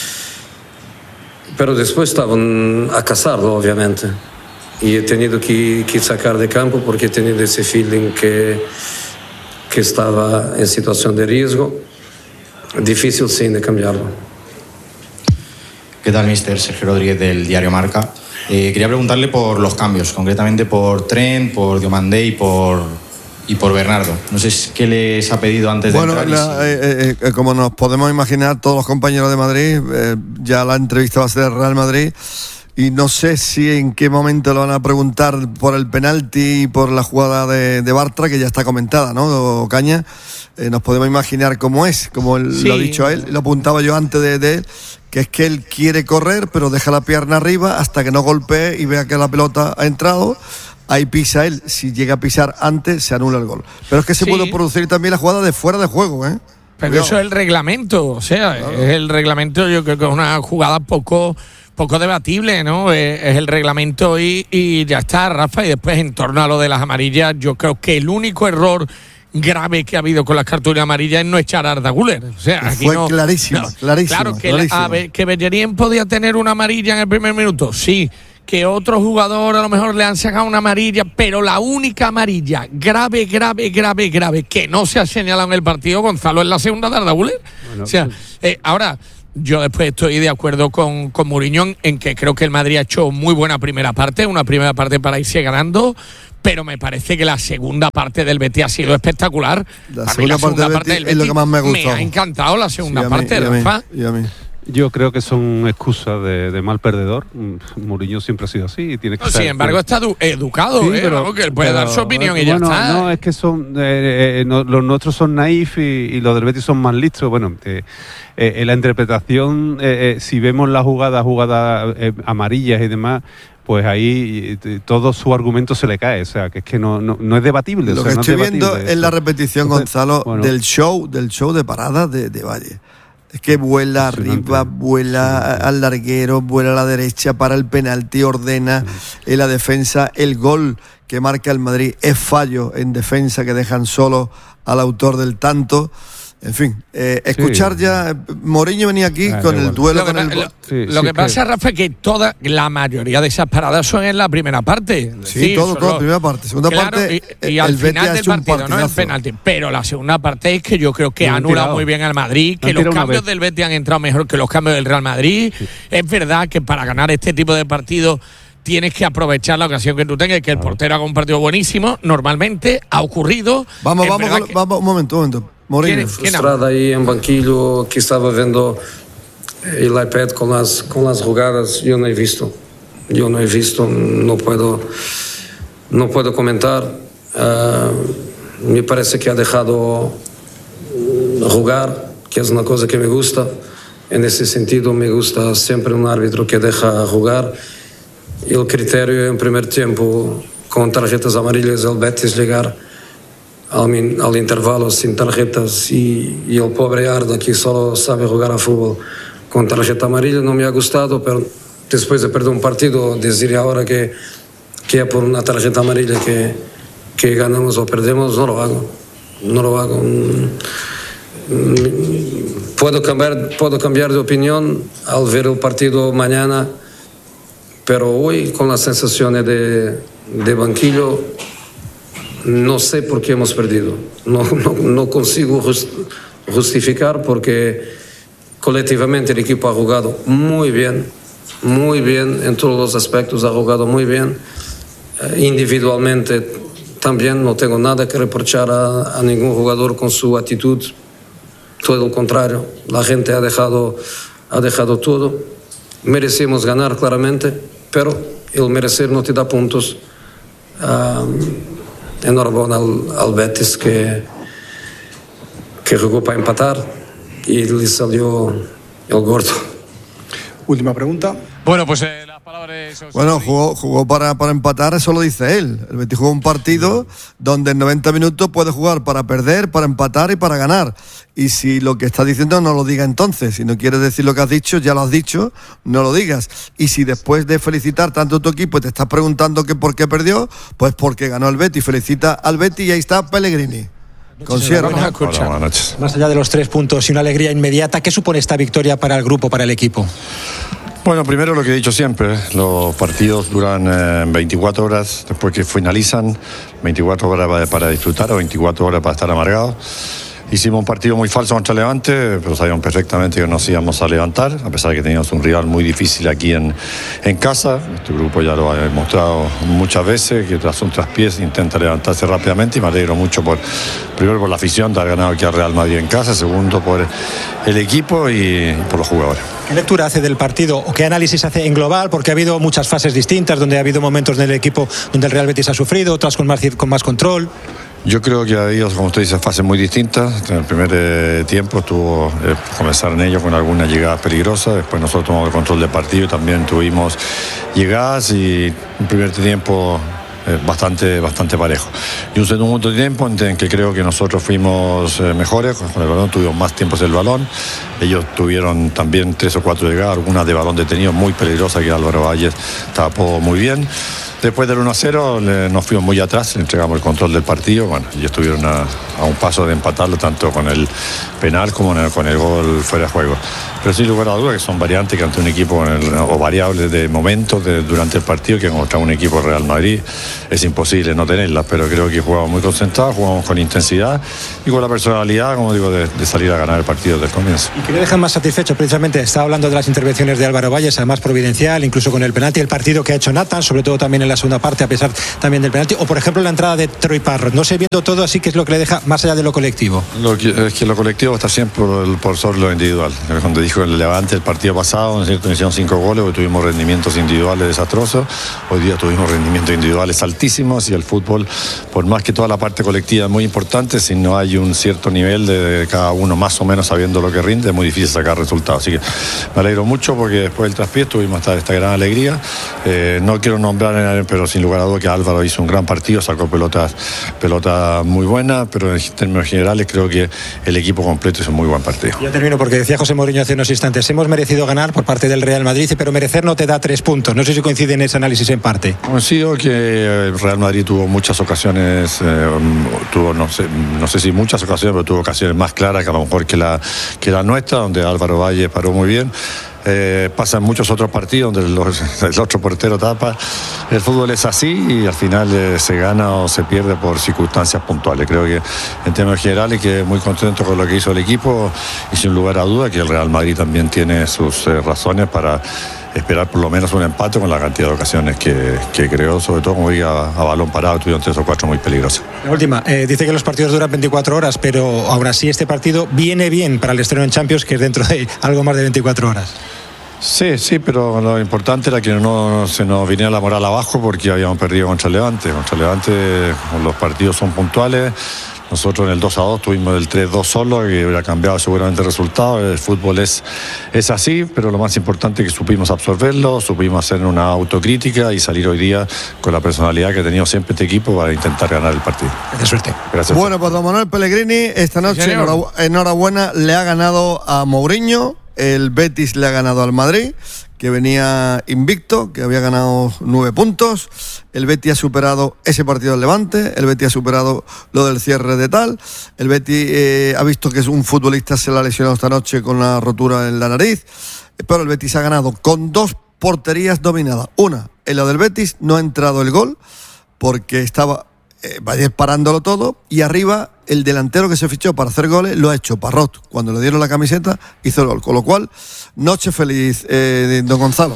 Pero después estaban a cazarlo, obviamente, y he tenido que, que sacar de campo porque he tenido ese feeling que, que estaba en situación de riesgo. Difícil, sí, de cambiarlo. ¿Qué tal, mister? Sergio Rodríguez del diario Marca. Eh, quería preguntarle por los cambios, concretamente por Trent, por Diomandé y por, y por Bernardo. No sé qué les ha pedido antes de bueno, entrar. Bueno, si... eh, eh, como nos podemos imaginar, todos los compañeros de Madrid, eh, ya la entrevista va a ser Real Madrid, y no sé si en qué momento lo van a preguntar por el penalti y por la jugada de, de Bartra, que ya está comentada, ¿no, Caña? Eh, nos podemos imaginar cómo es, como él, sí. Lo ha dicho él, lo apuntaba yo antes de, de él, que es que él quiere correr, pero deja la pierna arriba hasta que no golpee y vea que la pelota ha entrado. Ahí pisa él. Si llega a pisar antes, se anula el gol. Pero es que se sí. puede producir también la jugada de fuera de juego, ¿eh? Pero Cuidado. Eso es el reglamento, o sea, claro. Es el reglamento, yo creo que es una jugada poco, poco debatible, ¿no? Es, es el reglamento y, y ya está, Rafa. Y después, en torno a lo de las amarillas, yo creo que el único error grave que ha habido con las cartulinas amarillas es no echar a Arda Güler. O sea, aquí fue no, clarísimo, no, clarísimo. Claro que, clarísimo. A ver, que Bellerín podía tener una amarilla en el primer minuto, sí. Que otro jugador a lo mejor le han sacado una amarilla, pero la única amarilla grave, grave, grave, grave que no se ha señalado en el partido, Gonzalo, es la segunda de Arda Güler. Bueno, o sea, eh, ahora, yo después estoy de acuerdo con, con Mourinho en, en que creo que el Madrid ha hecho muy buena primera parte, una primera parte para irse ganando, pero me parece que la segunda parte del Betis ha sido espectacular. La a segunda, mí la segunda parte, parte del Betis es lo que más me ha gustado. Me ha encantado la segunda sí, parte, mí, Rafa. Y a mí. Yo creo que son excusas de, de mal perdedor. Mourinho siempre ha sido así y tiene que no, ser, sin embargo está edu- educado, sí, eh, pero, ¿no? Que él puede pero, dar su opinión bueno, y ya está. No, es que son eh, eh, no, los nuestros son naif y, y los del Betis son más listos. Bueno, eh, eh, en la interpretación, eh, eh, si vemos las jugadas, jugadas eh, amarillas y demás, pues ahí eh, todo su argumento se le cae. O sea, que es que no, no, no es debatible. Lo o sea, que no estoy es viendo debatible, es la eso. repetición, Entonces, Gonzalo, bueno. del show, del show de paradas de, de Valle. Es que vuela arriba, vuela al larguero, vuela a la derecha, para el penalti, ordena en la defensa. El gol que marca el Madrid es fallo en defensa, que dejan solo al autor del tanto. En fin, eh, escuchar sí. ya. Mourinho venía aquí ah, con el igual. duelo lo que, con el. Lo, sí, lo sí, que pasa, que... Rafa, es que toda la mayoría de esas paradas son en la primera parte. Sí, sí todo, todo, primera parte. Segunda claro, parte. Y, y al final del partido, ¿no? El penalti. Pero la segunda parte es que yo creo que anula muy bien al Madrid, que los cambios del Betis han entrado mejor que los cambios del Real Madrid. Sí. Es verdad que para ganar este tipo de partidos tienes que aprovechar la ocasión que tú tengas, que el portero haga un partido buenísimo. Normalmente ha ocurrido. Vamos, vamos, con, que... vamos, un momento, un momento. Mourinho. Frustrada ahí en banquillo, que estaba viendo el iPad con las, con las jugadas, yo no he visto. Yo no he visto, no puedo, no puedo comentar. Uh, me parece que ha dejado jugar, que es una cosa que me gusta. En ese sentido, me gusta siempre un árbitro que deja jugar. El criterio en primer tiempo, con tarjetas amarillas, el Betis llegar Al, al intervalo sin tarjetas y, y el pobre Arda que solo sabe jugar a fútbol con tarjeta amarilla no me ha gustado, pero después de perder un partido decir ahora que, que es por una tarjeta amarilla que, que ganamos o perdemos, no lo hago, no lo hago. Puedo cambiar, puedo cambiar de opinión al ver el partido mañana, pero hoy con las sensaciones de, de banquillo no sé por qué hemos perdido. No, no, no consigo justificar porque colectivamente el equipo ha jugado muy bien, muy bien en todos los aspectos, ha jugado muy bien. Individualmente también no tengo nada que reprochar a, a ningún jugador con su actitud. Todo lo contrario, la gente ha dejado, ha dejado todo. Merecemos ganar claramente, pero el merecer no te da puntos. Um, Enhorabuena al, al Betis que, que jugó para empatar y le salió el gordo. Última pregunta. Bueno, pues eh, las palabras... Bueno, jugó, jugó para, para empatar, eso lo dice él. El Betis jugó un partido donde en noventa minutos puede jugar para perder, para empatar y para ganar. Y si lo que estás diciendo no lo diga entonces. Si no quieres decir lo que has dicho, ya lo has dicho, no lo digas. Y si después de felicitar tanto a tu equipo y te estás preguntando que por qué perdió, pues porque ganó el Betis. Felicita al Betis y ahí está Pellegrini. Con Sierra. Vamos a escuchar. Hola, buenas noches. Más allá de los tres puntos y una alegría inmediata, ¿qué supone esta victoria para el grupo, para el equipo? Bueno, primero lo que he dicho siempre, los partidos duran eh, veinticuatro horas después que finalizan, veinticuatro horas para disfrutar o veinticuatro horas para estar amargados. Hicimos un partido muy falso contra Levante, pero sabíamos perfectamente que nos íbamos a levantar, a pesar de que teníamos un rival muy difícil aquí en, en casa. Este grupo ya lo ha demostrado muchas veces, que tras un traspiés intenta levantarse rápidamente, y me alegro mucho, por primero por la afición de haber ganado aquí al Real Madrid en casa, segundo por el equipo y por los jugadores. ¿Qué lectura hace del partido o qué análisis hace en global? Porque ha habido muchas fases distintas, donde ha habido momentos en el equipo donde el Real Betis ha sufrido, otras con más, con más control. Yo creo que ha habido, como usted dice, fases muy distintas. En el primer eh, tiempo estuvo eh, comenzar en ello con algunas llegadas peligrosas. Después nosotros tomamos el control del partido y también tuvimos llegadas, y un primer tiempo eh, bastante, bastante parejo. Y un segundo tiempo en que creo que nosotros fuimos eh, mejores con el balón, tuvimos más tiempos el balón. Ellos tuvieron también tres o cuatro llegadas, algunas de balón detenido muy peligrosas que Álvaro Valles tapó muy bien. Después del uno a cero le, nos fuimos muy atrás, le entregamos el control del partido, bueno, y estuvieron a, a un paso de empatarlo tanto con el penal como en el, con el gol fuera de juego. Pero sin lugar a dudas que son variantes que ante un equipo el, o variables de momentos de, durante el partido que contra un equipo Real Madrid es imposible no tenerlas, pero creo que jugamos muy concentrados, jugamos con intensidad y con la personalidad, como digo, de, de salir a ganar el partido desde el comienzo. ¿Y qué le dejan más satisfecho? Precisamente estaba hablando de las intervenciones de Álvaro Valles, además providencial, incluso con el penalti, el partido que ha hecho Nathan, sobre todo también en la segunda parte, a pesar también del penalti, o por ejemplo la entrada de Troy Parro. No sé, viendo todo así, ¿qué es lo que le deja más allá de lo colectivo? Lo que, es que lo colectivo está siempre por, por sobre lo individual. Cuando dijo el Levante el partido pasado, ¿no es cierto? Hicieron cinco goles, hoy tuvimos rendimientos individuales desastrosos, hoy día tuvimos rendimientos individuales altísimos y el fútbol, por más que toda la parte colectiva es muy importante, si no hay un cierto nivel de cada uno más o menos sabiendo lo que rinde, es muy difícil sacar resultados. Así que me alegro mucho porque después del traspié tuvimos esta, esta gran alegría. Eh, no quiero nombrar, pero sin lugar a dudas que Álvaro hizo un gran partido, sacó pelotas, pelotas muy buenas, pero en términos generales creo que el equipo completo hizo un muy buen partido. Ya termino porque decía José Mourinho hace unos instantes, hemos merecido ganar por parte del Real Madrid, pero merecer no te da tres puntos. No sé si coincide en ese análisis en parte. Coincido que el Real Madrid tuvo muchas ocasiones, eh, tuvo no sé, no sé si muchas ocasiones, pero tuvo ocasiones más claras que a lo mejor que la, que la nuestra, donde Álvaro Valle paró muy bien. Eh, pasa en muchos otros partidos donde los, el otro portero tapa. El fútbol es así y al final eh, se gana o se pierde por circunstancias puntuales. Creo que en términos generales que muy contento con lo que hizo el equipo y sin lugar a duda que el Real Madrid también tiene sus eh, razones para esperar por lo menos un empate con la cantidad de ocasiones que, que creó, sobre todo como diga a balón parado, tuvieron tres o cuatro muy peligrosas. La última, eh, dice que los partidos duran veinticuatro horas, pero aún así este partido viene bien para el estreno en Champions, que es dentro de algo más de veinticuatro horas. Sí, sí, pero lo importante era que no se nos viniera la moral abajo porque habíamos perdido contra el Levante. Contra el Levante los partidos son puntuales. Nosotros en el dos a dos tuvimos el tres dos solo y hubiera cambiado seguramente el resultado. El fútbol es, es así, pero lo más importante es que supimos absorberlo, supimos hacer una autocrítica y salir hoy día con la personalidad que ha tenido siempre este equipo para intentar ganar el partido. De suerte. Gracias. Bueno, pues don Manuel Pellegrini, esta noche, enhorabu- enhorabuena, le ha ganado a Mourinho, el Betis le ha ganado al Madrid, que venía invicto, que había ganado nueve puntos. El Betis ha superado ese partido del Levante, el Betis ha superado lo del cierre de tal, el Betis eh, ha visto que es un futbolista, se le ha lesionado esta noche con la rotura en la nariz, pero el Betis ha ganado con dos porterías dominadas. Una, en la del Betis no ha entrado el gol, porque estaba eh, Valles parándolo todo, y arriba el delantero que se fichó para hacer goles lo ha hecho Parrot. Cuando le dieron la camiseta hizo el gol, con lo cual noche feliz, eh, don Gonzalo.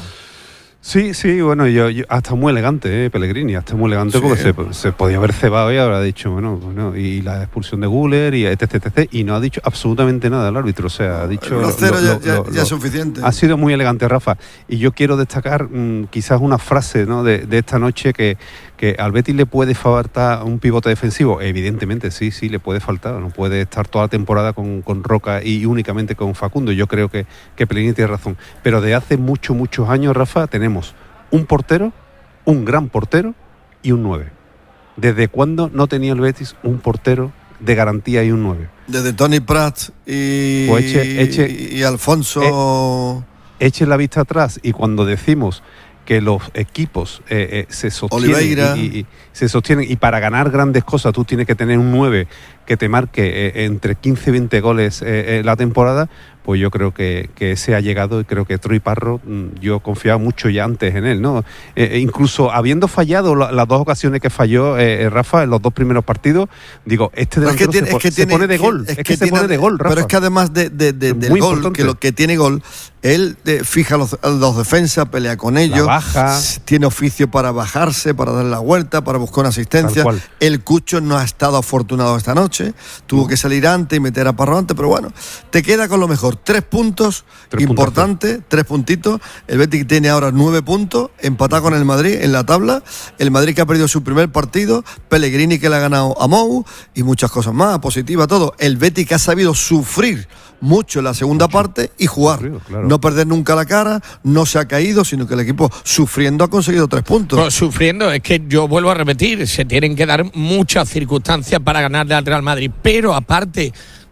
Sí, sí, bueno, yo, yo hasta muy elegante, eh, Pellegrini, hasta muy elegante, sí, porque se, se podía haber cebado y habrá dicho, bueno, bueno, y la expulsión de Güler y etc, etc, y no ha dicho absolutamente nada el árbitro, o sea, ha dicho... Los cero lo, ya, lo, ya, lo, ya es suficiente. Ha sido muy elegante, Rafa, y yo quiero destacar mmm, quizás una frase, ¿no?, de, de esta noche que, que al Betis le puede faltar un pivote defensivo, evidentemente, sí, sí, le puede faltar, no puede estar toda la temporada con, con Roca y únicamente con Facundo, yo creo que, que Pellegrini tiene razón, pero de hace muchos, muchos años, Rafa, tenemos un portero, un gran portero y un nueve. ¿Desde cuándo no tenía el Betis un portero de garantía y un nueve? Desde Tony Prat y, pues eche, eche, y Alfonso... Eh, eche la vista atrás y cuando decimos que los equipos eh, eh, se sostienen y, y, se sostienen y para ganar grandes cosas tú tienes que tener un nueve que te marque eh, entre quince y veinte goles eh, eh, la temporada, pues yo creo que, que ese ha llegado y creo que Troy Parro, yo confiaba mucho ya antes en él, ¿no? Eh, incluso habiendo fallado la, las dos ocasiones que falló eh, Rafa en los dos primeros partidos, digo, este delantero es que tiene, se, es que se tiene, pone de gol, es, es que, que se tiene, pone de gol, Rafa. Pero es que además de, de, de, del gol, importante. que lo que tiene gol, él eh, fija los, los defensas, pelea con ellos, la baja, tiene oficio para bajarse, para dar la vuelta, para buscar una asistencia. El Cucho no ha estado afortunado esta noche, tuvo no. que salir antes y meter a Parro antes, pero bueno, te queda con lo mejor, tres puntos. Tres importante, puntos. tres puntitos. El Betis tiene ahora nueve puntos, empatado con el Madrid en la tabla. El Madrid que ha perdido su primer partido, Pellegrini que le ha ganado a Mou y muchas cosas más, positiva todo. El Betis que ha sabido sufrir mucho en la segunda mucho. parte y jugar, sufrido, claro. no perder nunca la cara, no se ha caído, sino que el equipo sufriendo ha conseguido tres puntos. No, sufriendo, es que yo vuelvo a repetir, se tienen que dar muchas circunstancias para ganarle al Real Madrid, pero aparte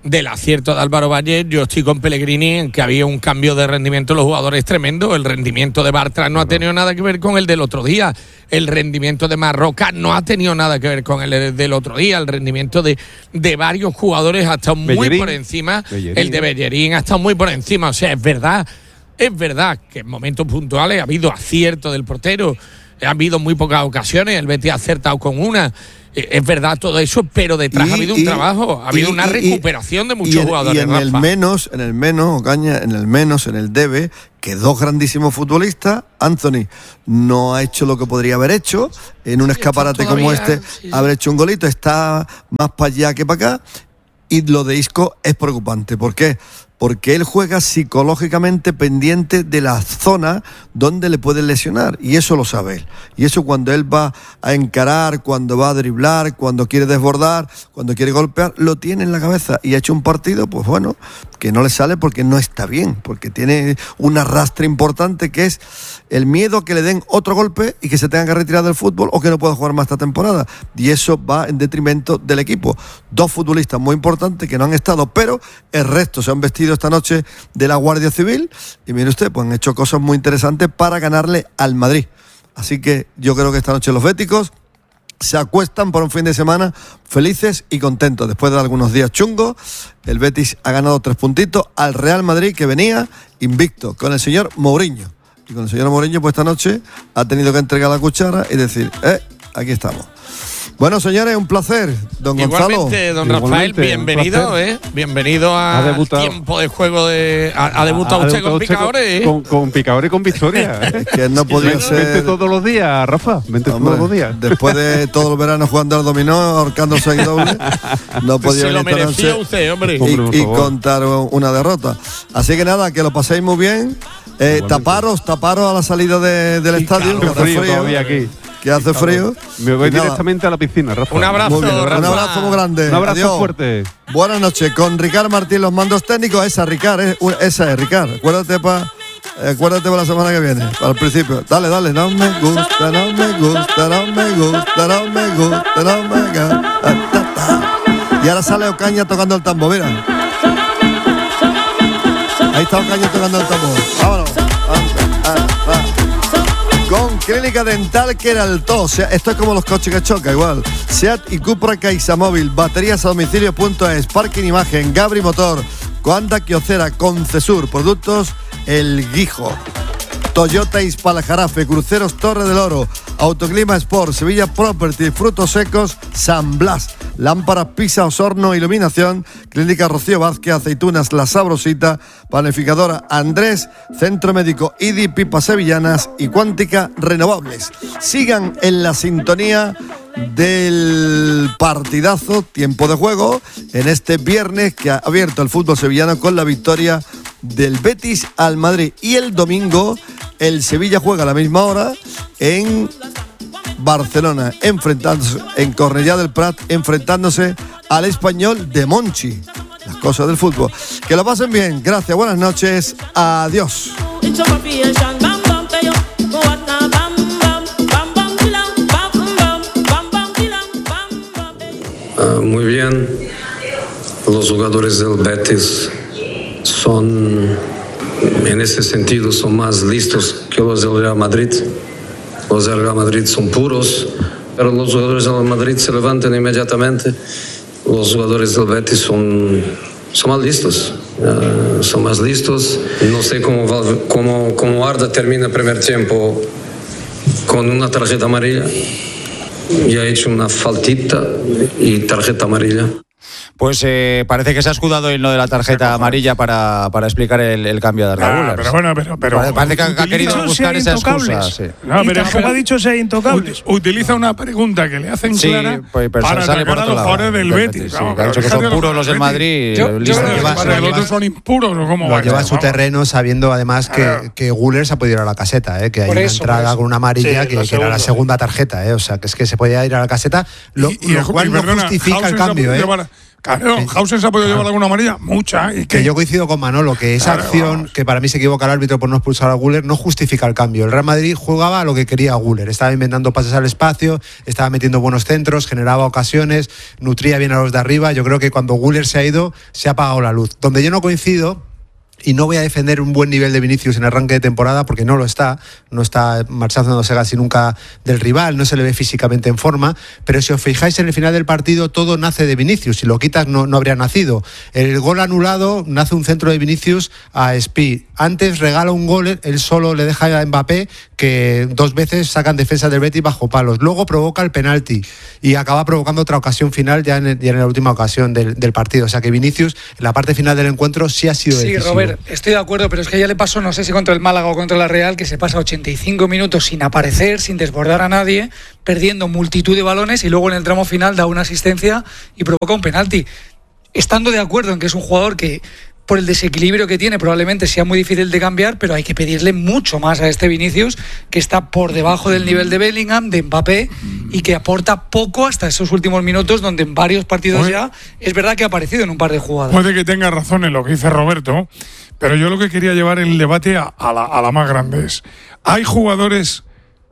del acierto de Álvaro Valle, yo estoy con Pellegrini en que había un cambio de rendimiento de los jugadores tremendo. El rendimiento de Bartra no ha tenido nada que ver con el del otro día. El rendimiento de Marroca no ha tenido nada que ver con el del otro día. El rendimiento de, de varios jugadores ha estado muy Bellerín. por encima. Bellerín. El de Bellerín ha estado muy por encima. O sea, es verdad, es verdad que en momentos puntuales ha habido acierto del portero. Ha habido muy pocas ocasiones. El Betis ha acertado con una. Es verdad todo eso, pero detrás Y- ha habido un y- trabajo, ha habido y- una y- recuperación de y muchos en- jugadores. Y en el Rafa. menos, en el menos, Ocaña, en el menos, en el debe, que dos grandísimos futbolistas, Anthony no ha hecho lo que podría haber hecho, en un escaparate como todavía, este, sí, sí. haber hecho un golito, está más para allá que para acá, y lo de Isco es preocupante. ¿Por qué? Porque él juega psicológicamente pendiente de la zona donde le pueden lesionar, y eso lo sabe él. Y eso cuando él va a encarar, cuando va a driblar, cuando quiere desbordar, cuando quiere golpear, lo tiene en la cabeza. Y ha hecho un partido, pues bueno, que no le sale porque no está bien, porque tiene un arrastre importante que es el miedo a que le den otro golpe y que se tenga que retirar del fútbol o que no pueda jugar más esta temporada. Y eso va en detrimento del equipo. Dos futbolistas muy importantes que no han estado, pero el resto se han vestido esta noche de la Guardia Civil y mire usted, pues han hecho cosas muy interesantes para ganarle al Madrid. Así que yo creo que esta noche los béticos se acuestan por un fin de semana felices y contentos. Después de algunos días chungos, el Betis ha ganado tres puntitos al Real Madrid, que venía invicto con el señor Mourinho. Y con el señor Mourinho, pues esta noche ha tenido que entregar la cuchara y decir, eh, aquí estamos. Bueno, señores, un placer. Don Gonzalo. Igualmente, don Rafael, Igualmente, bienvenido, ¿eh? Bienvenido a Ha debutado. tiempo de juego de. Ha, ha debutado Ha usted debutado con picadores, ¿eh? Con, con picadores y con victoria. Es que no podía Vente ser. todos los días, Rafa. Vente Hombre, todos los días. después de todo el verano jugando al dominó, ahorcándose ahí doble, no podía Se lo venir esta merecía noche usted, hombre. y, Hombre, por y favor. contar una derrota. Así que nada, que lo paséis muy bien. Eh, taparos, taparos a la salida de- del estadio, que Hace hace frío frío, todavía aquí. que hace frío. Me voy Y nada, directamente a la piscina, Rafa. Un abrazo, muy bien, Rafa. un abrazo muy grande. Un abrazo Adiós. fuerte. Buenas noches. Con Ricard Martín, los mandos técnicos. Esa, Ricard, eh, un- esa es, Ricard. Acuérdate para acuérdate para la semana que viene, para el principio. Dale, dale. No me gusta, no me gusta, no me gusta, no me gusta, no me gusta. Y ahora sale Ocaña tocando el tambor, mira. Ahí está Ocaña tocando el tambor. Vámonos. Ah, ah, ah. Con Clínica Dental Queraltó. O sea, esto es como los coches que choca, igual. Seat y Cupra Caixamóvil, baterías a domicilio punto es, parking imagen, Gabri Motor, Coanda Quiocera, Concesur, productos El Guijo. Toyota Hispala-Jarafe, Cruceros Torre del Oro, Autoclima Sport, Sevilla Property, Frutos Secos, San Blas, Lámparas Pisa, Osorno, Iluminación, Clínica Rocío Vázquez, Aceitunas La Sabrosita, Panificadora Andrés, Centro Médico I D I, Pipas Sevillanas y Cuántica Renovables. Sigan en la sintonía del partidazo, tiempo de juego, en este viernes que ha abierto el fútbol sevillano con la victoria del Betis al Madrid. Y el domingo el Sevilla juega a la misma hora en Barcelona, enfrentándose en Cornellá del Prat, enfrentándose al Español de Monchi. Las cosas del fútbol. Que lo pasen bien. Gracias, buenas noches. Adiós. Ah, muy bien. Los jugadores del Betis son, en ese sentido, son más listos que los del Real Madrid. Los del Real Madrid son puros, pero los jugadores del Madrid se levantan inmediatamente. Los jugadores del Betis son, son más listos. Uh, son más listos. No sé cómo, cómo, cómo Arda termina el primer tiempo con una tarjeta amarilla. Y ha hecho una faltita y tarjeta amarilla. Pues eh, parece que se ha escudado en lo de la tarjeta amarilla para, para explicar el, el cambio de Arda Ah, Güler. pero bueno, pero, pero Parece, parece que ha, ha querido buscar esa excusa. Sí. No, y pero tampoco ha dicho ser intocables. ut- Utiliza una pregunta que le hacen Sí, clara pues, pero para sale por atacar a otro los lado. jugadores del Del Betis. Betis, sí, Vamos, que ha dicho que déjate son de los puros los del Betis. Madrid. Yo- yo listos. creo que lleva- para lo el lleva- otro son impuros o cómo Lo va. lleva a su Vamos. terreno sabiendo además que, que Güler se ha podido ir a la caseta, ¿eh? Que hay Por una eso, por entrada eso. con una amarilla Sí, que, la que era la segunda. segunda tarjeta, ¿eh? O sea, que es que se podía ir a la caseta, lo, Y- y lo el- cual y no perdona, justifica el Hausen se ha cambio, podido ¿eh? llevar- Claro, Hausen se ha podido llevar alguna amarilla, mucha. ¿Y que yo coincido con Manolo, que esa Claro, acción, vamos. que para mí se equivoca el árbitro por no expulsar a Güler, no justifica el cambio. El Real Madrid jugaba a lo que quería Güler. Estaba inventando pases al espacio, estaba metiendo buenos centros, generaba ocasiones, nutría bien a los de arriba. Yo creo que cuando Güler se ha ido, se ha apagado la luz. Donde yo no coincido, y no voy a defender un buen nivel de Vinicius en arranque de temporada porque no lo está, no está marchándose casi nunca del rival, no se le ve físicamente en forma, pero si os fijáis en el final del partido todo nace de Vinicius, si lo quitas no, no habría nacido. El gol anulado nace un centro de Vinicius a Spi, antes regala un gol, él solo le deja a Mbappé que dos veces sacan defensa del Betis bajo palos, luego provoca el penalti y acaba provocando otra ocasión final ya en, ya en la última ocasión del, del partido, o sea que Vinicius en la parte final del encuentro sí ha sido Sí, decisivo. Robert, estoy de acuerdo, pero es que ya le pasó, no sé si contra el Málaga o contra la Real, que se pasa ochenta y cinco minutos sin aparecer, sin desbordar a nadie, perdiendo multitud de balones y luego en el tramo final da una asistencia y provoca un penalti. Estando de acuerdo en que es un jugador que, por el desequilibrio que tiene, probablemente sea muy difícil de cambiar, pero hay que pedirle mucho más a este Vinicius, que está por debajo del nivel de Bellingham, de Mbappé, y que aporta poco hasta esos últimos minutos, donde en varios partidos Oye. ya es verdad que ha aparecido en un par de jugadas. Puede que tenga razón en lo que dice Roberto, pero yo lo que quería llevar el debate a, a, la, a la más grande es, ¿hay jugadores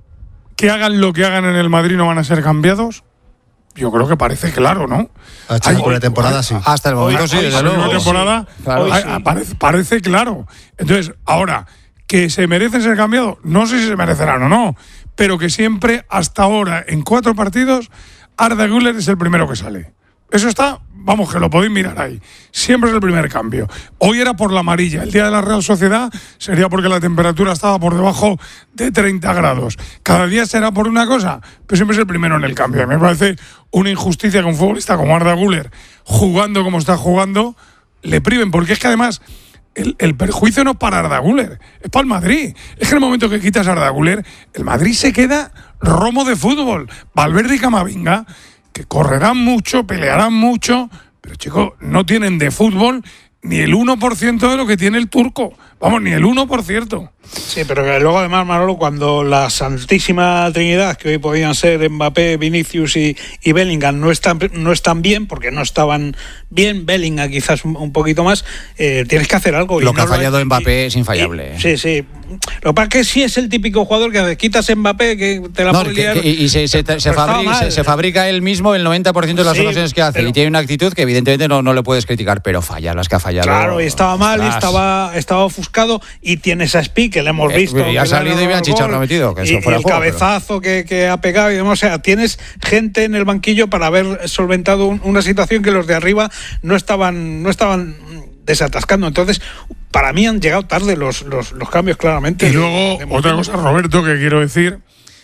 que hagan lo que hagan en el Madrid no van a ser cambiados? Yo creo que parece claro, ¿no? Hasta por la temporada sí. Hasta el momento Hoy- sí, hoy desde sí, luego. una temporada, Claro. hay- parece, parece claro. Entonces, ahora, ¿que se merecen ser cambiados? No sé si se merecerán o no, pero que siempre, hasta ahora, en cuatro partidos, Arda Güler es el primero que sale. Eso está, vamos, que lo podéis mirar ahí. Siempre es el primer cambio. Hoy era por la amarilla. El día de la Real Sociedad sería porque la temperatura estaba por debajo de treinta grados. Cada día será por una cosa, pero siempre es el primero en el cambio. A mí me parece una injusticia que un futbolista como Arda Güler, jugando como está jugando, le priven. Porque es que además el, el perjuicio no es para Arda Güler, es para el Madrid. Es que en el momento que quitas a Arda Güler, el Madrid se queda romo de fútbol. Valverde y Camavinga, que correrán mucho, pelearán mucho, pero chicos, no tienen de fútbol ni el uno por ciento de lo que tiene el turco. Vamos, ni el uno por ciento. Sí, pero que luego además, Manolo, cuando la santísima trinidad, que hoy podían ser Mbappé, Vinicius y, y Bellingham, no están, no están bien, porque no estaban bien, Bellingham quizás un, un poquito más, eh, tienes que hacer algo. Lo y que no ha fallado y- Mbappé es infallable. y- sí, sí. Lo que pasa es que sí es el típico jugador que quitas a Mbappé, que te la No, puede que- liar. que- y se, se- se Pero estaba fabrica, se- mal. se fabrica él mismo el noventa por ciento de las Sí, ocasiones que hace pero- y tiene una actitud que evidentemente no, no le puedes criticar, pero falla las que ha fallado. Claro, y estaba mal, y Ostras. estaba, estaba ofuscado, y tienes a Spi, que le hemos Eh, visto. y ha que salido le y bien dado chicharro gol, ha metido, que eso y, fuera y el juego, pero- cabezazo que, que ha pegado y demás. O sea, tienes gente en el banquillo para haber solventado un- una situación que los de arriba no estaban, no estaban desatascando. Entonces, para mí han llegado tarde los, los, los cambios, claramente. Y luego, De- de otra Mourinho. cosa, Roberto, que quiero decir,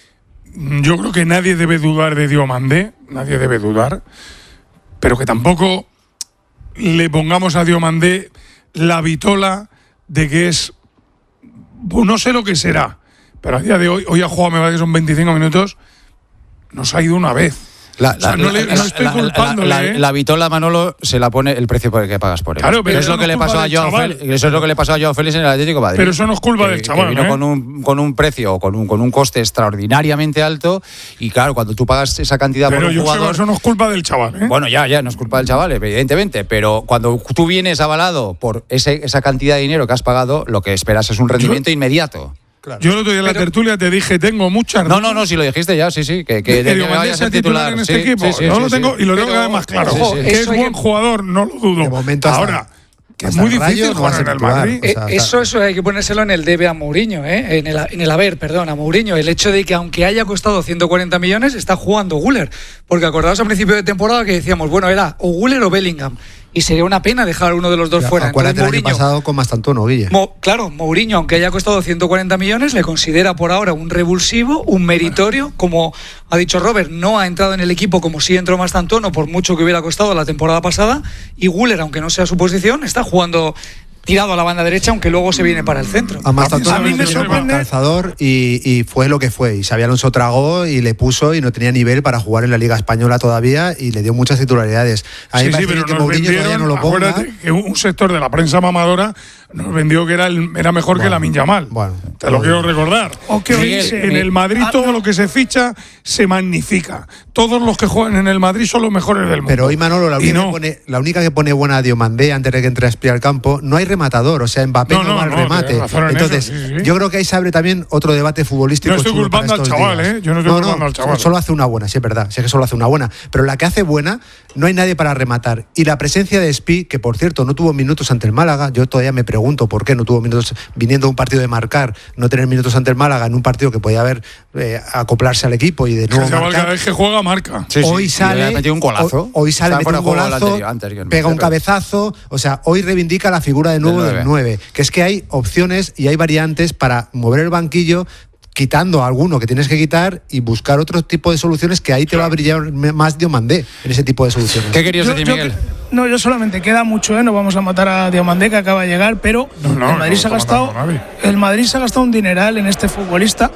yo creo que nadie debe dudar de Diomandé, nadie debe dudar, pero que tampoco le pongamos a Diomandé la vitola de que es, no sé lo que será, pero a día de hoy, hoy ha jugado, me parece que son veinticinco minutos, nos ha ido una vez. La, O sea, la- no le- la- no estoy la- culpándole, la- la- ¿eh? la vitola, Manolo, se la pone el precio por el que pagas por él. Claro, pero es eso lo que no le es pasó culpa a del Joao chaval. Félix, eso es lo que le pasó a Joao Félix en el Atlético de Madrid. Pero eso no es culpa Que- del chaval, que vino ¿eh? con un con un precio, con un con un coste extraordinariamente alto y claro, cuando tú pagas esa cantidad Pero por un yo sé que jugador. eso no es culpa del chaval, ¿eh? Bueno, ya, ya, no es culpa del chaval, evidentemente, pero cuando tú vienes avalado por ese, esa cantidad de dinero que has pagado, lo que esperas es un rendimiento inmediato. Yo el otro día en la tertulia te dije, tengo muchas. No, no, no, si lo dijiste ya, sí, sí, que, que, Que que Diomandé vaya a sea ser titular en este Sí, equipo. sí, sí, no sí, lo sí. tengo y lo tengo Pero- que ver más claro. Sí, sí, sí. Que es Eso hay buen que- jugador, no lo dudo. De momento hasta- Ahora, que es hasta muy el Rayo difícil no va a jugar ser en el titular. Madrid. O sea, Eh, eso, eso hay que ponérselo en el debe a Mourinho, ¿eh? en, el, en el haber, perdón, a Mourinho. El hecho de que aunque haya costado ciento cuarenta millones, está jugando Güler. Porque acordaos al principio de temporada que decíamos, bueno, era o Güler o Bellingham. Y sería una pena dejar a uno de los dos fuera. Acuérdate Entonces, el año Mourinho, pasado con Mastantuono, Guille. Mo- claro, Mourinho, aunque haya costado ciento cuarenta millones, le considera por ahora un revulsivo, un meritorio. Como ha dicho Robert, no ha entrado en el equipo como si entró Mastantuono, por mucho que hubiera costado la temporada pasada. Y Güler, aunque no sea su posición, está jugando tirado a la banda derecha, aunque luego se viene para el centro. Además, a, a mí me sorprende. Calzador y, y fue lo que fue. Y Xabi Alonso tragó y le puso y no tenía nivel para jugar en la Liga Española todavía y le dio muchas titularidades. A mí sí, me sí, parece pero que Mourinho todavía no lo ponga. Que un sector de la prensa mamadora nos vendió que era, el, era mejor bueno, que Lamine Yamal. Bueno, te lo quiero recordar. O que Miguel, hoy en el Madrid ah, todo lo que se ficha se magnifica. Todos los que juegan en el Madrid son los mejores del mundo. Pero hoy, Manolo, la única, no. que, pone, la única que pone buena a Diomandé antes de que entre a espiar al campo, no hay rematador. O sea, Mbappé no, no, no va al no, remate. Entonces, eso, sí, sí. yo creo que ahí se abre también otro debate futbolístico. No estoy culpando al chaval, días. ¿eh? Yo no estoy no, culpando no, al chaval. Solo hace una buena, sí es verdad. Sí que solo hace una buena. Pero la que hace buena, no hay nadie para rematar. Y la presencia de Spi, que por cierto no tuvo minutos ante el Málaga, yo todavía me pregunto por qué no tuvo minutos viniendo de un partido de marcar, no tener minutos ante el Málaga en un partido que podía haber eh, acoplarse al equipo y de nuevo el chaval cada vez que juega marca. Sí, sí. Hoy sale, metido un golazo. Hoy sale, mete un golazo, antes, pega un cabezazo, o sea, hoy reivindica la figura de nuevo del nueve, que es que hay opciones y hay variantes para mover el banquillo, quitando a alguno que tienes que quitar y buscar otro tipo de soluciones que ahí te va a brillar más Diomandé en ese tipo de soluciones. ¿Qué querías yo, decir, yo, Miguel? No, yo solamente queda mucho, ¿eh? No vamos a matar a Diomandé, que acaba de llegar, pero no, no, el Madrid no, se ha gastado el Madrid se ha gastado un dineral en este futbolista,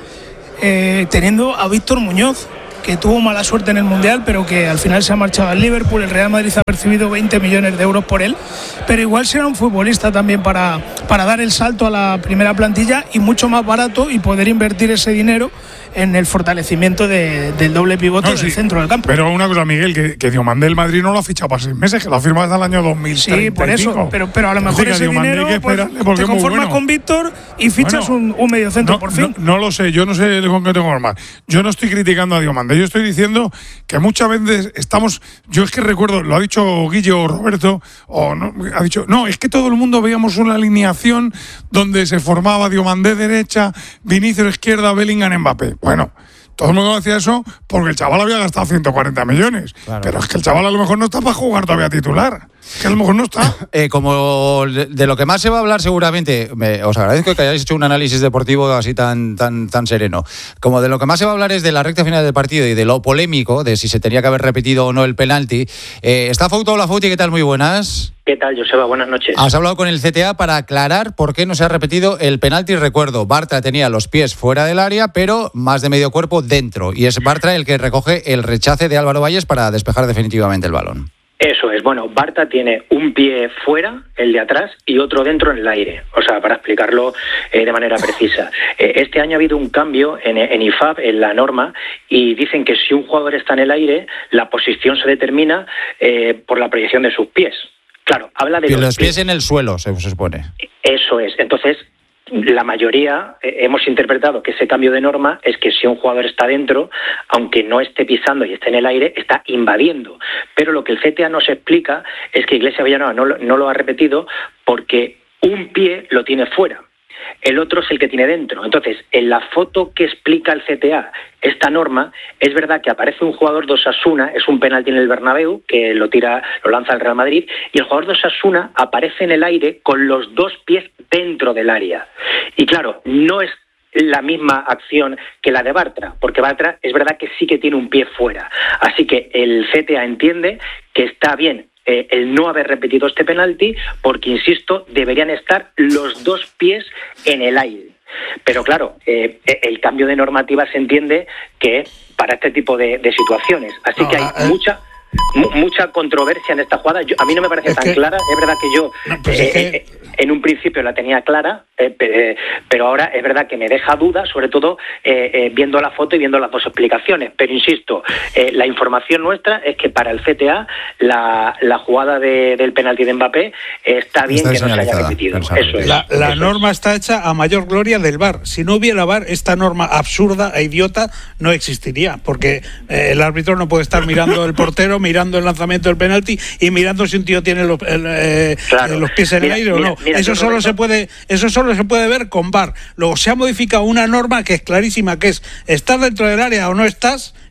eh, teniendo a Víctor Muñoz, que tuvo mala suerte en el Mundial, pero que al final se ha marchado al Liverpool. El Real Madrid ha percibido veinte millones de euros por él, pero igual será un futbolista también para, para dar el salto a la primera plantilla y mucho más barato y poder invertir ese dinero en el fortalecimiento de, del doble pivote no, del sí, centro del campo. Pero una cosa, Miguel, que, que Diomandé el Madrid no lo ha fichado para seis meses, que lo ha firmado hasta el año dos mil treinta. Sí, por eso, pero, pero a lo mejor ese dinero pues, te conformas bueno. con Víctor y fichas bueno, un, un medio centro no, por fin. No, no lo sé, yo no sé con qué tengo normal. Yo no estoy criticando a Diomandé, yo estoy diciendo que muchas veces estamos, yo es que recuerdo, lo ha dicho Guillo o Roberto, o no, ha dicho, no, es que todo el mundo veíamos una alineación donde se formaba Diomandé derecha, Vinicius izquierda, Bellingham, Mbappé. Bueno, todo el mundo decía eso porque el chaval había gastado ciento cuarenta millones. Claro. Pero es que el chaval a lo mejor no está para jugar todavía titular. Que a lo mejor no está. Eh, como de lo que más se va a hablar seguramente, me, os agradezco que hayáis hecho un análisis deportivo así tan, tan, tan sereno. Como de lo que más se va a hablar es de la recta final del partido y de lo polémico, de si se tenía que haber repetido o no el penalti. Eh, está Fauto la Fauti, ¿qué tal? Muy buenas. ¿Qué tal, Joseba? Buenas noches. Has hablado con el C T A para aclarar por qué no se ha repetido el penalti. Recuerdo, Bartra tenía los pies fuera del área, pero más de medio cuerpo dentro. Y es Bartra el que recoge el rechace de Álvaro Valles para despejar definitivamente el balón. Eso es, bueno, Bartra tiene un pie fuera, el de atrás, y otro dentro en el aire, o sea, para explicarlo eh, de manera precisa. Eh, este año ha habido un cambio en, en I F A B, en la norma, y dicen que si un jugador está en el aire, la posición se determina eh, por la proyección de sus pies. Claro, habla de los, los pies. pies en el suelo, se, se supone. Eso es, entonces la mayoría eh, hemos interpretado que ese cambio de norma es que si un jugador está dentro, aunque no esté pisando y esté en el aire, está invadiendo. Pero lo que el C T A nos explica es que Iglesias Villanueva no, no lo ha repetido porque un pie lo tiene fuera. El otro es el que tiene dentro. Entonces, en la foto que explica el C T A esta norma, es verdad que aparece un jugador de Osasuna, es un penalti en el Bernabéu, que lo tira, lo lanza el Real Madrid, y el jugador de Osasuna aparece en el aire con los dos pies dentro del área. Y claro, no es la misma acción que la de Bartra, porque Bartra es verdad que sí que tiene un pie fuera. Así que el C T A entiende que está bien Eh, el no haber repetido este penalti porque, insisto, deberían estar los dos pies en el aire. Pero claro, eh, el cambio de normativa se entiende que para este tipo de, de situaciones. Así que hay eh. mucha mucha controversia en esta jugada. Yo, a mí no me parece es tan que, clara. Es verdad que yo no, pues eh, es que... eh, en un principio la tenía clara, eh, eh, pero ahora es verdad que me deja dudas, sobre todo eh, eh, viendo la foto y viendo las dos explicaciones. Pero insisto, eh, la información nuestra es que para el C T A la, la jugada de, del penalti de Mbappé eh, está bien está que no se haya repetido. Eso es, la la eso norma es. está hecha a mayor gloria del V A R. Si no hubiera V A R, esta norma absurda e idiota no existiría, porque eh, el árbitro no puede estar mirando el portero, mirando el lanzamiento del penalti y mirando si un tío tiene los, el, eh, claro. los pies en mira, el aire mira, o no. Mira, eso solo Roberto. se puede, eso solo se puede ver con V A R. Luego se ha modificado una norma que es clarísima, que es estás dentro del área o no estás,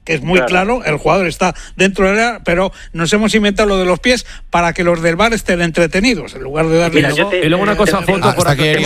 que es muy claro. claro, el jugador está dentro del área, pero nos hemos inventado lo de los pies para que los del bar estén entretenidos, en lugar de darle... Mira, te, y luego una cosa, te, foto por aquí. Que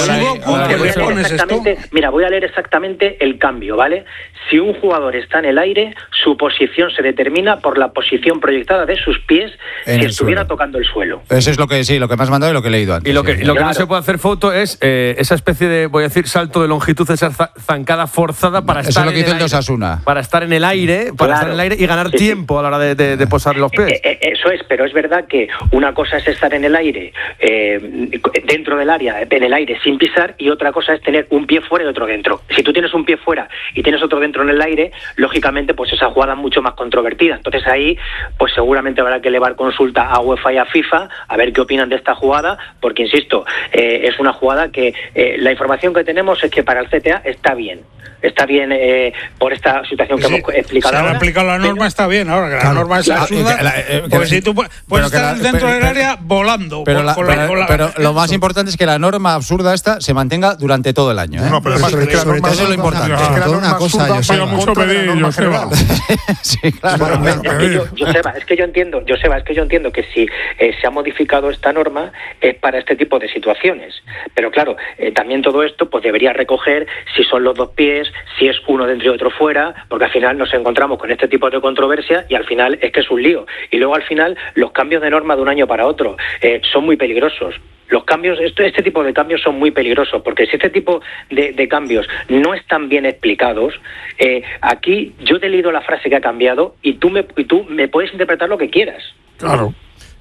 Mira, voy a leer exactamente el cambio, ¿vale? Si un jugador está en el aire, su posición se determina por la posición proyectada de sus pies en si estuviera suelo. tocando el suelo. Eso es lo que sí, lo que me has mandado y lo que he leído antes. Y lo que, sí. y lo que claro. no se puede hacer foto es eh, esa especie de, voy a decir, salto de longitud, esa zancada forzada para Eso estar es lo que en hizo el el de Osasuna. Para estar en el aire, para claro. estar en el aire y ganar sí, tiempo sí. a la hora de, de, de posar los pies. Eh, eh, eso es, pero es verdad que una cosa es estar en el aire, eh, dentro del área, en el aire sin pisar, y otra cosa es tener un pie fuera y otro dentro. Si tú tienes un pie fuera y tienes otro dentro en el aire, lógicamente pues esa jugada es mucho más controvertida. Entonces ahí pues seguramente habrá que elevar consulta a UEFA y a FIFA a ver qué opinan de esta jugada, porque insisto, eh, es una jugada que eh, la información que tenemos es que para el C T A está bien. Está bien eh, por esta situación que sí, hemos explicado. Si ahora. han aplicado la norma, está bien ahora, que claro, la norma es absurda. La, eh, porque si tú puedes estar la, dentro pero, del área pero, volando. Pero, con, la, con pero, la, con la, pero lo más importante es que la norma absurda esta se mantenga durante todo el año. ¿eh? No, pero además, sobre, es que sobre todo eso es lo importante. Es que la norma una cosa, Joseba, mucho pedir, Joseba. Sí, claro. Es que yo, Joseba, es que yo entiendo, Joseba, es que yo entiendo que si eh, se ha modificado esta norma es para este tipo de situaciones. Pero claro, eh, también todo esto pues debería recoger si son los dos pies, si es uno dentro y otro fuera, porque al final nos encontramos con este tipo de controversia y al final es que es un lío. Y luego al final los cambios de norma de un año para otro eh, son muy peligrosos. Los cambios, este, este tipo de cambios son muy peligrosos, porque si este tipo de, de cambios no están bien explicados, eh, aquí yo te he leído la frase que ha cambiado y tú me, y tú me puedes interpretar lo que quieras. Claro.